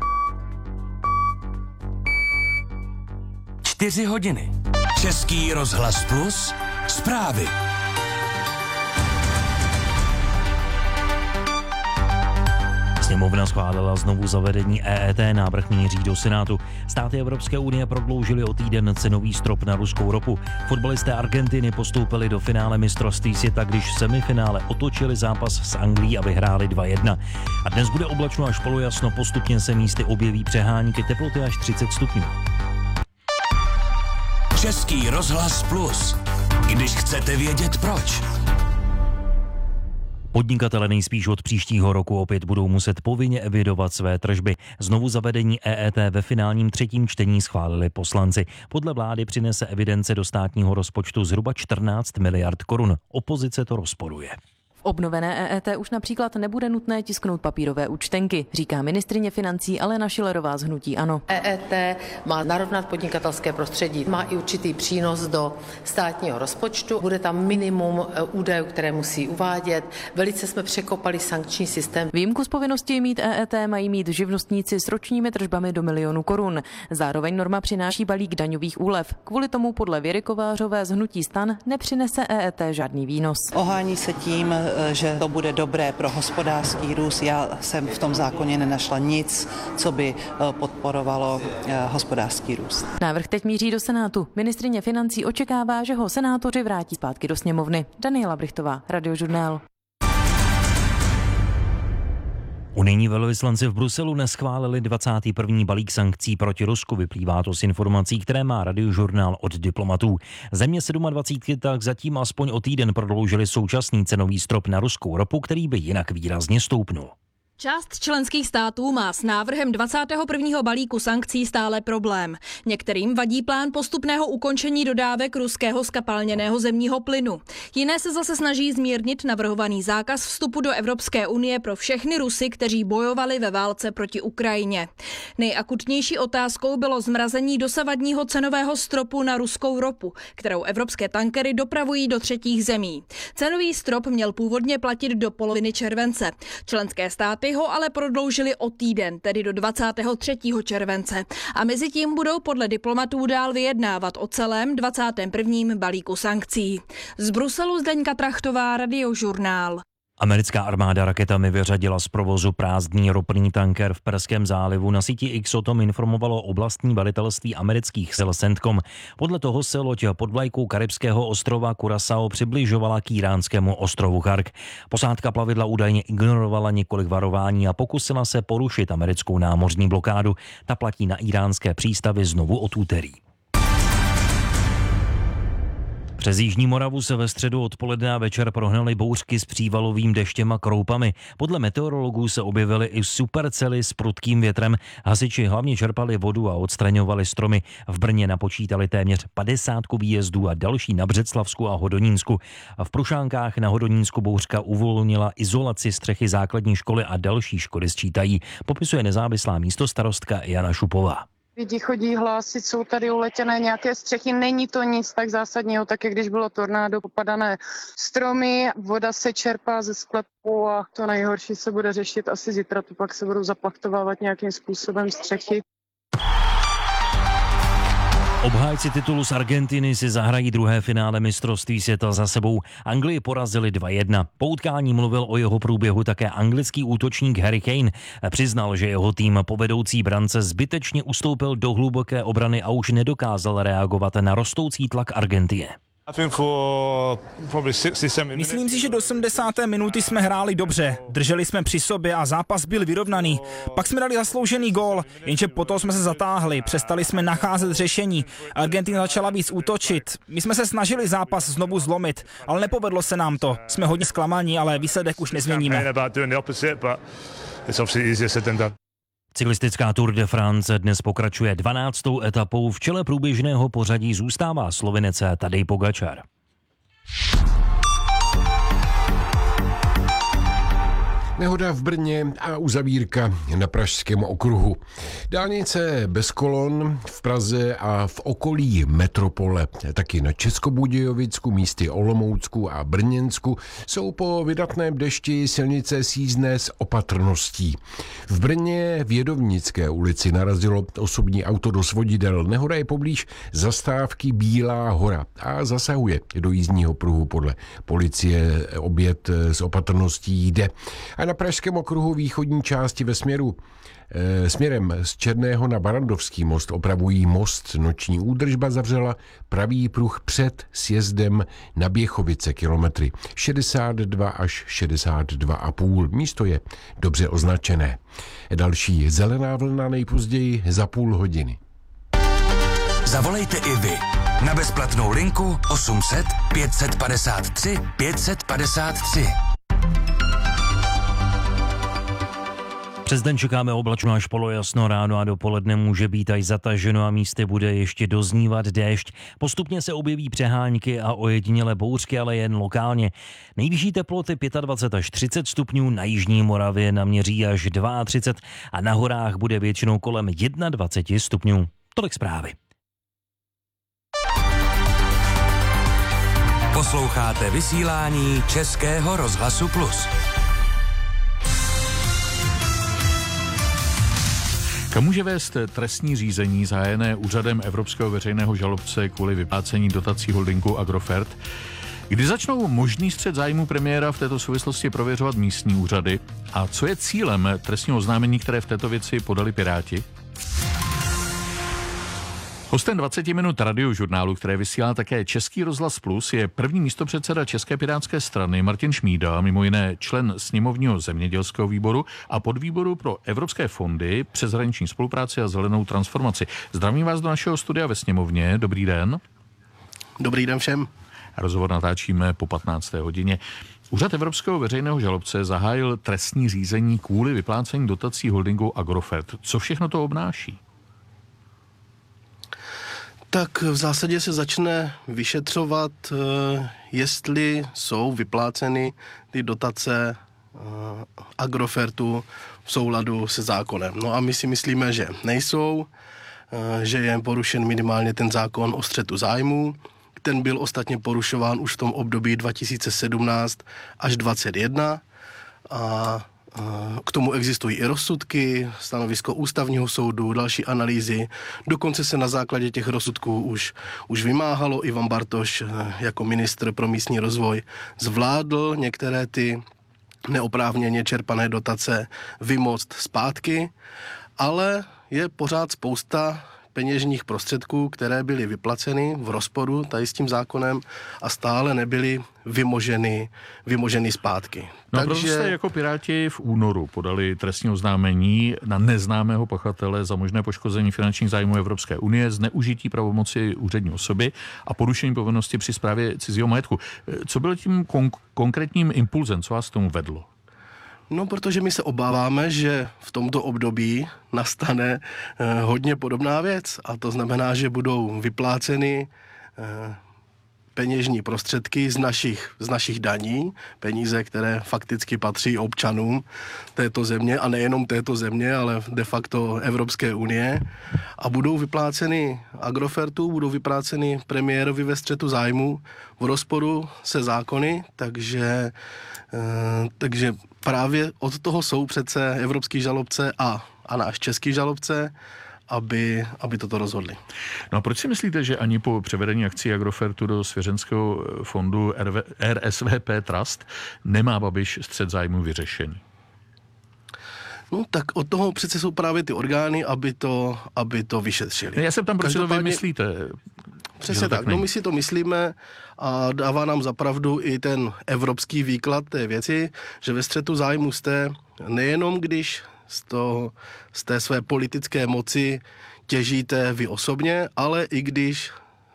4 hodiny. Český rozhlas Plus. Zprávy. Sněmovna schválila znovu zavedení EET, návrh míří do Senátu. Státy Evropské unie prodloužily o týden cenový strop na ruskou ropu. Fotbalisté Argentiny postoupili do finále mistrovství světa, když v semifinále otočili zápas s Anglií a vyhráli 2-1. A dnes bude oblačno až polojasno, postupně se místy objeví přehánky, teploty až 30 stupňů. Český rozhlas Plus. Když chcete vědět proč. Podnikatele nejspíš od příštího roku opět budou muset povinně evidovat své tržby. Znovu zavedení EET ve finálním 3. čtení schválili poslanci. Podle vlády přinese evidence do státního rozpočtu zhruba 14 miliard korun. Opozice to rozporuje. V obnovené EET už například nebude nutné tisknout papírové účtenky, říká ministryně financí Alena Schillerová z hnutí ANO. EET má narovnat podnikatelské prostředí, má i určitý přínos do státního rozpočtu, bude tam minimum údajů, které musí uvádět. Velice jsme překopali sankční systém. Výjimku z povinnosti mít EET mají mít živnostníci s ročními tržbami do 1 000 000 korun. Zároveň norma přináší balík daňových úlev. Kvůli tomu podle Věry Kovářové z hnutí STAN nepřinese EET žádný výnos. Ohání se tím, že to bude dobré pro hospodářský růst. Já jsem v tom zákoně nenašla nic, co by podporovalo hospodářský růst. Návrh teď míří do Senátu. Ministryně financí očekává, že ho senátoři vrátí zpátky do sněmovny. Daniela Brichtová, Radiožurnál. Unijní velvyslanci v Bruselu neschválili 21. balík sankcí proti Rusku. Vyplývá to z informací, které má Radiožurnál od diplomatů. Země 27 tak zatím aspoň o týden prodloužili současný cenový strop na ruskou ropu, který by jinak výrazně stoupnul. Část členských států má s návrhem 21. balíku sankcí stále problém. Některým vadí plán postupného ukončení dodávek ruského skapalněného zemního plynu. Jiné se zase snaží zmírnit navrhovaný zákaz vstupu do Evropské unie pro všechny Rusy, kteří bojovali ve válce proti Ukrajině. Nejakutnější otázkou bylo zmrazení dosavadního cenového stropu na ruskou ropu, kterou evropské tankery dopravují do třetích zemí. Cenový strop měl původně platit do poloviny července. Členské státy ho ale prodloužili o týden, tedy do 23. července. A mezi tím budou podle diplomatů dál vyjednávat o celém 21. balíku sankcí. Z Bruselu Zdeňka Trachtová, Radiožurnál. Americká armáda raketami vyřadila z provozu prázdný ropný tanker v Perském zálivu. Na síti X o tom informovalo oblastní velitelství amerických sil CENTCOM. Podle toho se loď pod vlajkou karibského ostrova Curaçao přibližovala k iránskému ostrovu Chark. Posádka plavidla údajně ignorovala několik varování a pokusila se porušit americkou námořní blokádu. Ta platí na iránské přístavy znovu od úterý. Přes Jižní Moravu se ve středu odpoledne a večer prohnaly bouřky s přívalovým deštěm a kroupami. Podle meteorologů se objevily i supercely s prudkým větrem. Hasiči hlavně čerpali vodu a odstraňovali stromy. V Brně napočítali téměř 50 výjezdů a další na Břeclavsku a Hodonínsku. V Prušánkách na Hodonínsku bouřka uvolnila izolaci střechy základní školy a další školy sčítají. Popisuje nezávislá místostarostka Jana Šupová. Lidi chodí hlásit, jsou tady uletěné nějaké střechy, není to nic tak zásadního, tak jak když bylo tornádo, popadané stromy, voda se čerpá ze sklepů a to nejhorší se bude řešit asi zítra, to pak se budou zaplachtovávat nějakým způsobem střechy. Obhájci titulu z Argentiny si zahrají druhé finále mistrovství světa za sebou. Anglii porazili 2-1. Po utkání mluvil o jeho průběhu také anglický útočník Harry Kane. Přiznal, že jeho tým po vedoucí brance zbytečně ustoupil do hluboké obrany a už nedokázal reagovat na rostoucí tlak Argentiny. Myslím si, že do 80. minuty jsme hráli dobře. Drželi jsme při sobě a zápas byl vyrovnaný. Pak jsme dali zasloužený gól, jenže potom jsme se zatáhli, přestali jsme nacházet řešení. Argentina začala víc útočit. My jsme se snažili zápas znovu zlomit, ale nepovedlo se nám to. Jsme hodně zklamaní, ale výsledek už nezměníme. Cyklistická Tour de France dnes pokračuje 12. etapou. V čele průběžného pořadí zůstává Slovinec Tadej Pogačar. Nehoda v Brně a uzavírka na Pražském okruhu. Dálnice bez kolon v Praze a v okolí metropole, taky na Českobudějovicku, místy Olomoucku a Brněnsku jsou po vydatném dešti silnice sízné s opatrností. V Brně v Jedovnické ulici narazilo osobní auto do svodidel. Nehoda je poblíž zastávky Bílá hora a zasahuje do jízdního pruhu. Podle policie oběd s opatrností jde. A na Pražském okruhu východní části směrem z Černého na Barandovský most opravují most. Noční údržba zavřela pravý pruh před sjezdem na Běchovice kilometry 62 až 62,5. Místo je dobře označené. Další zelená vlna nejpozději za půl hodiny. Zavolejte i vy na bezplatnou linku 800 553 553. Přes den čekáme oblačno až polojasno, ráno a dopoledne může být až zataženo a místy bude ještě doznívat déšť. Postupně se objeví přehánky a ojedinělé bouřky, ale jen lokálně. Nejvyšší teploty 25 až 30 stupňů, na jižní Moravě naměří až 32 a na horách bude většinou kolem 21 stupňů. Tolik zprávy. Posloucháte vysílání Českého rozhlasu Plus. Kam může vést trestní řízení zahájené úřadem Evropského veřejného žalobce kvůli vyplácení dotací holdingu Agrofert? Kdy začnou možný střet zájmu premiéra v této souvislosti prověřovat místní úřady? A co je cílem trestního oznámení, které v této věci podali Piráti? Hostem 20 minut radiožurnálu, které vysílá také Český rozhlas Plus, je první místopředseda České pirátské strany Martin Šmída, mimo jiné člen sněmovního zemědělského výboru a podvýboru pro evropské fondy, přeshraniční spolupráci a zelenou transformaci. Zdravím vás do našeho studia ve sněmovně. Dobrý den. Dobrý den všem. Rozhovor natáčíme po 15. hodině. Úřad Evropského veřejného žalobce zahájil trestní řízení kvůli vyplácení dotací holdingu Agrofert. Co všechno to obnáší? Tak v zásadě se začne vyšetřovat, jestli jsou vypláceny ty dotace Agrofertu v souladu se zákonem. No a my si myslíme, že nejsou, že je porušen minimálně ten zákon o střetu zájmů. Ten byl ostatně porušován už v tom období 2017 až 2021 a k tomu existují i rozsudky, stanovisko ústavního soudu, další analýzy. Dokonce se na základě těch rozsudků už vymáhalo. Ivan Bartoš jako ministr pro místní rozvoj zvládl některé ty neoprávněně čerpané dotace vymoct zpátky, ale je pořád spousta peněžních prostředků, které byly vyplaceny v rozporu tady s tím zákonem a stále nebyly vymoženy zpátky. No a proto jste jako Piráti v únoru podali trestní oznámení na neznámého pachatele za možné poškození finančních zájmů Evropské unie, zneužití pravomoci úřední osoby a porušení povinnosti při správě cizího majetku. Co byl tím konkrétním impulzem, co vás k tomu vedlo? No, protože my se obáváme, že v tomto období nastane hodně podobná věc a to znamená, že budou vypláceny peněžní prostředky z našich daní, peníze, které fakticky patří občanům této země a nejenom této země, ale de facto Evropské unie a budou vypláceny Agrofertu, budou vypláceny premiérovi ve střetu zájmu v rozporu se zákony, takže právě od toho jsou přece evropský žalobce a náš český žalobce aby toto rozhodli. No a proč si myslíte, že ani po převedení akcí Agrofertu do svěřenského fondu RSVP Trust nemá Babiš střet zájmu vyřešený? No tak od toho přece jsou právě ty orgány, aby to vyšetřili. Já jsem tam, proč to vy myslíte? Přesně tak. No my si to myslíme a dává nám zapravdu i ten evropský výklad té věci, že ve střetu zájmu jste nejenom, když z té své politické moci těžíte vy osobně, ale i když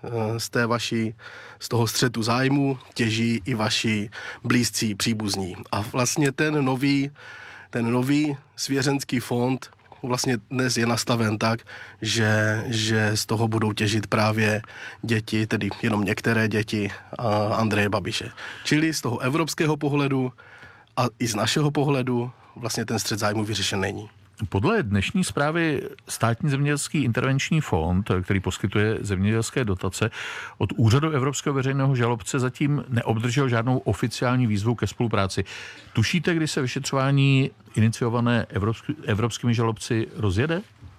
z toho střetu zájmu těží i vaši blízcí příbuzní. A vlastně ten nový svěřenský fond vlastně dnes je nastaven tak, že z toho budou těžit právě děti, tedy jenom některé děti Andreje Babiše. Čili z toho evropského pohledu a i z našeho pohledu vlastně ten střet zájmu vyřešen není. Podle dnešní zprávy Státní zemědělský intervenční fond, který poskytuje zemědělské dotace, od úřadu Evropského veřejného žalobce zatím neobdržel žádnou oficiální výzvu ke spolupráci. Tušíte, kdy se vyšetřování iniciované evropskými žalobci rozjede?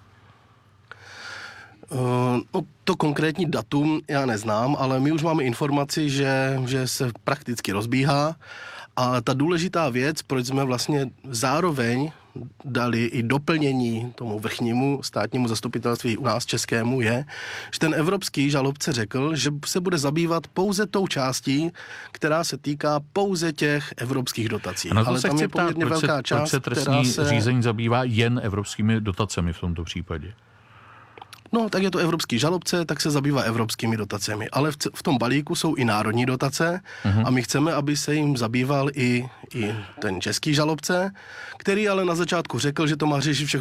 To konkrétní datum já neznám, ale my už máme informaci, že se prakticky rozbíhá. A ta důležitá věc, proč jsme vlastně zároveň dali i doplnění tomu vrchnímu státnímu zastupitelství u nás českému, je, že ten evropský žalobce řekl, že se bude zabývat pouze tou částí, která se týká pouze těch evropských dotací. A ale tam je poměrně velká část, proč se trestní řízení zabývá jen evropskými dotacemi v tomto případě? No, tak je to evropský žalobce, tak se zabývá evropskými dotacemi. Ale v tom balíku jsou i národní dotace a my chceme, aby se jim zabýval i ten český žalobce, který ale na začátku řekl, že to má řešit všechno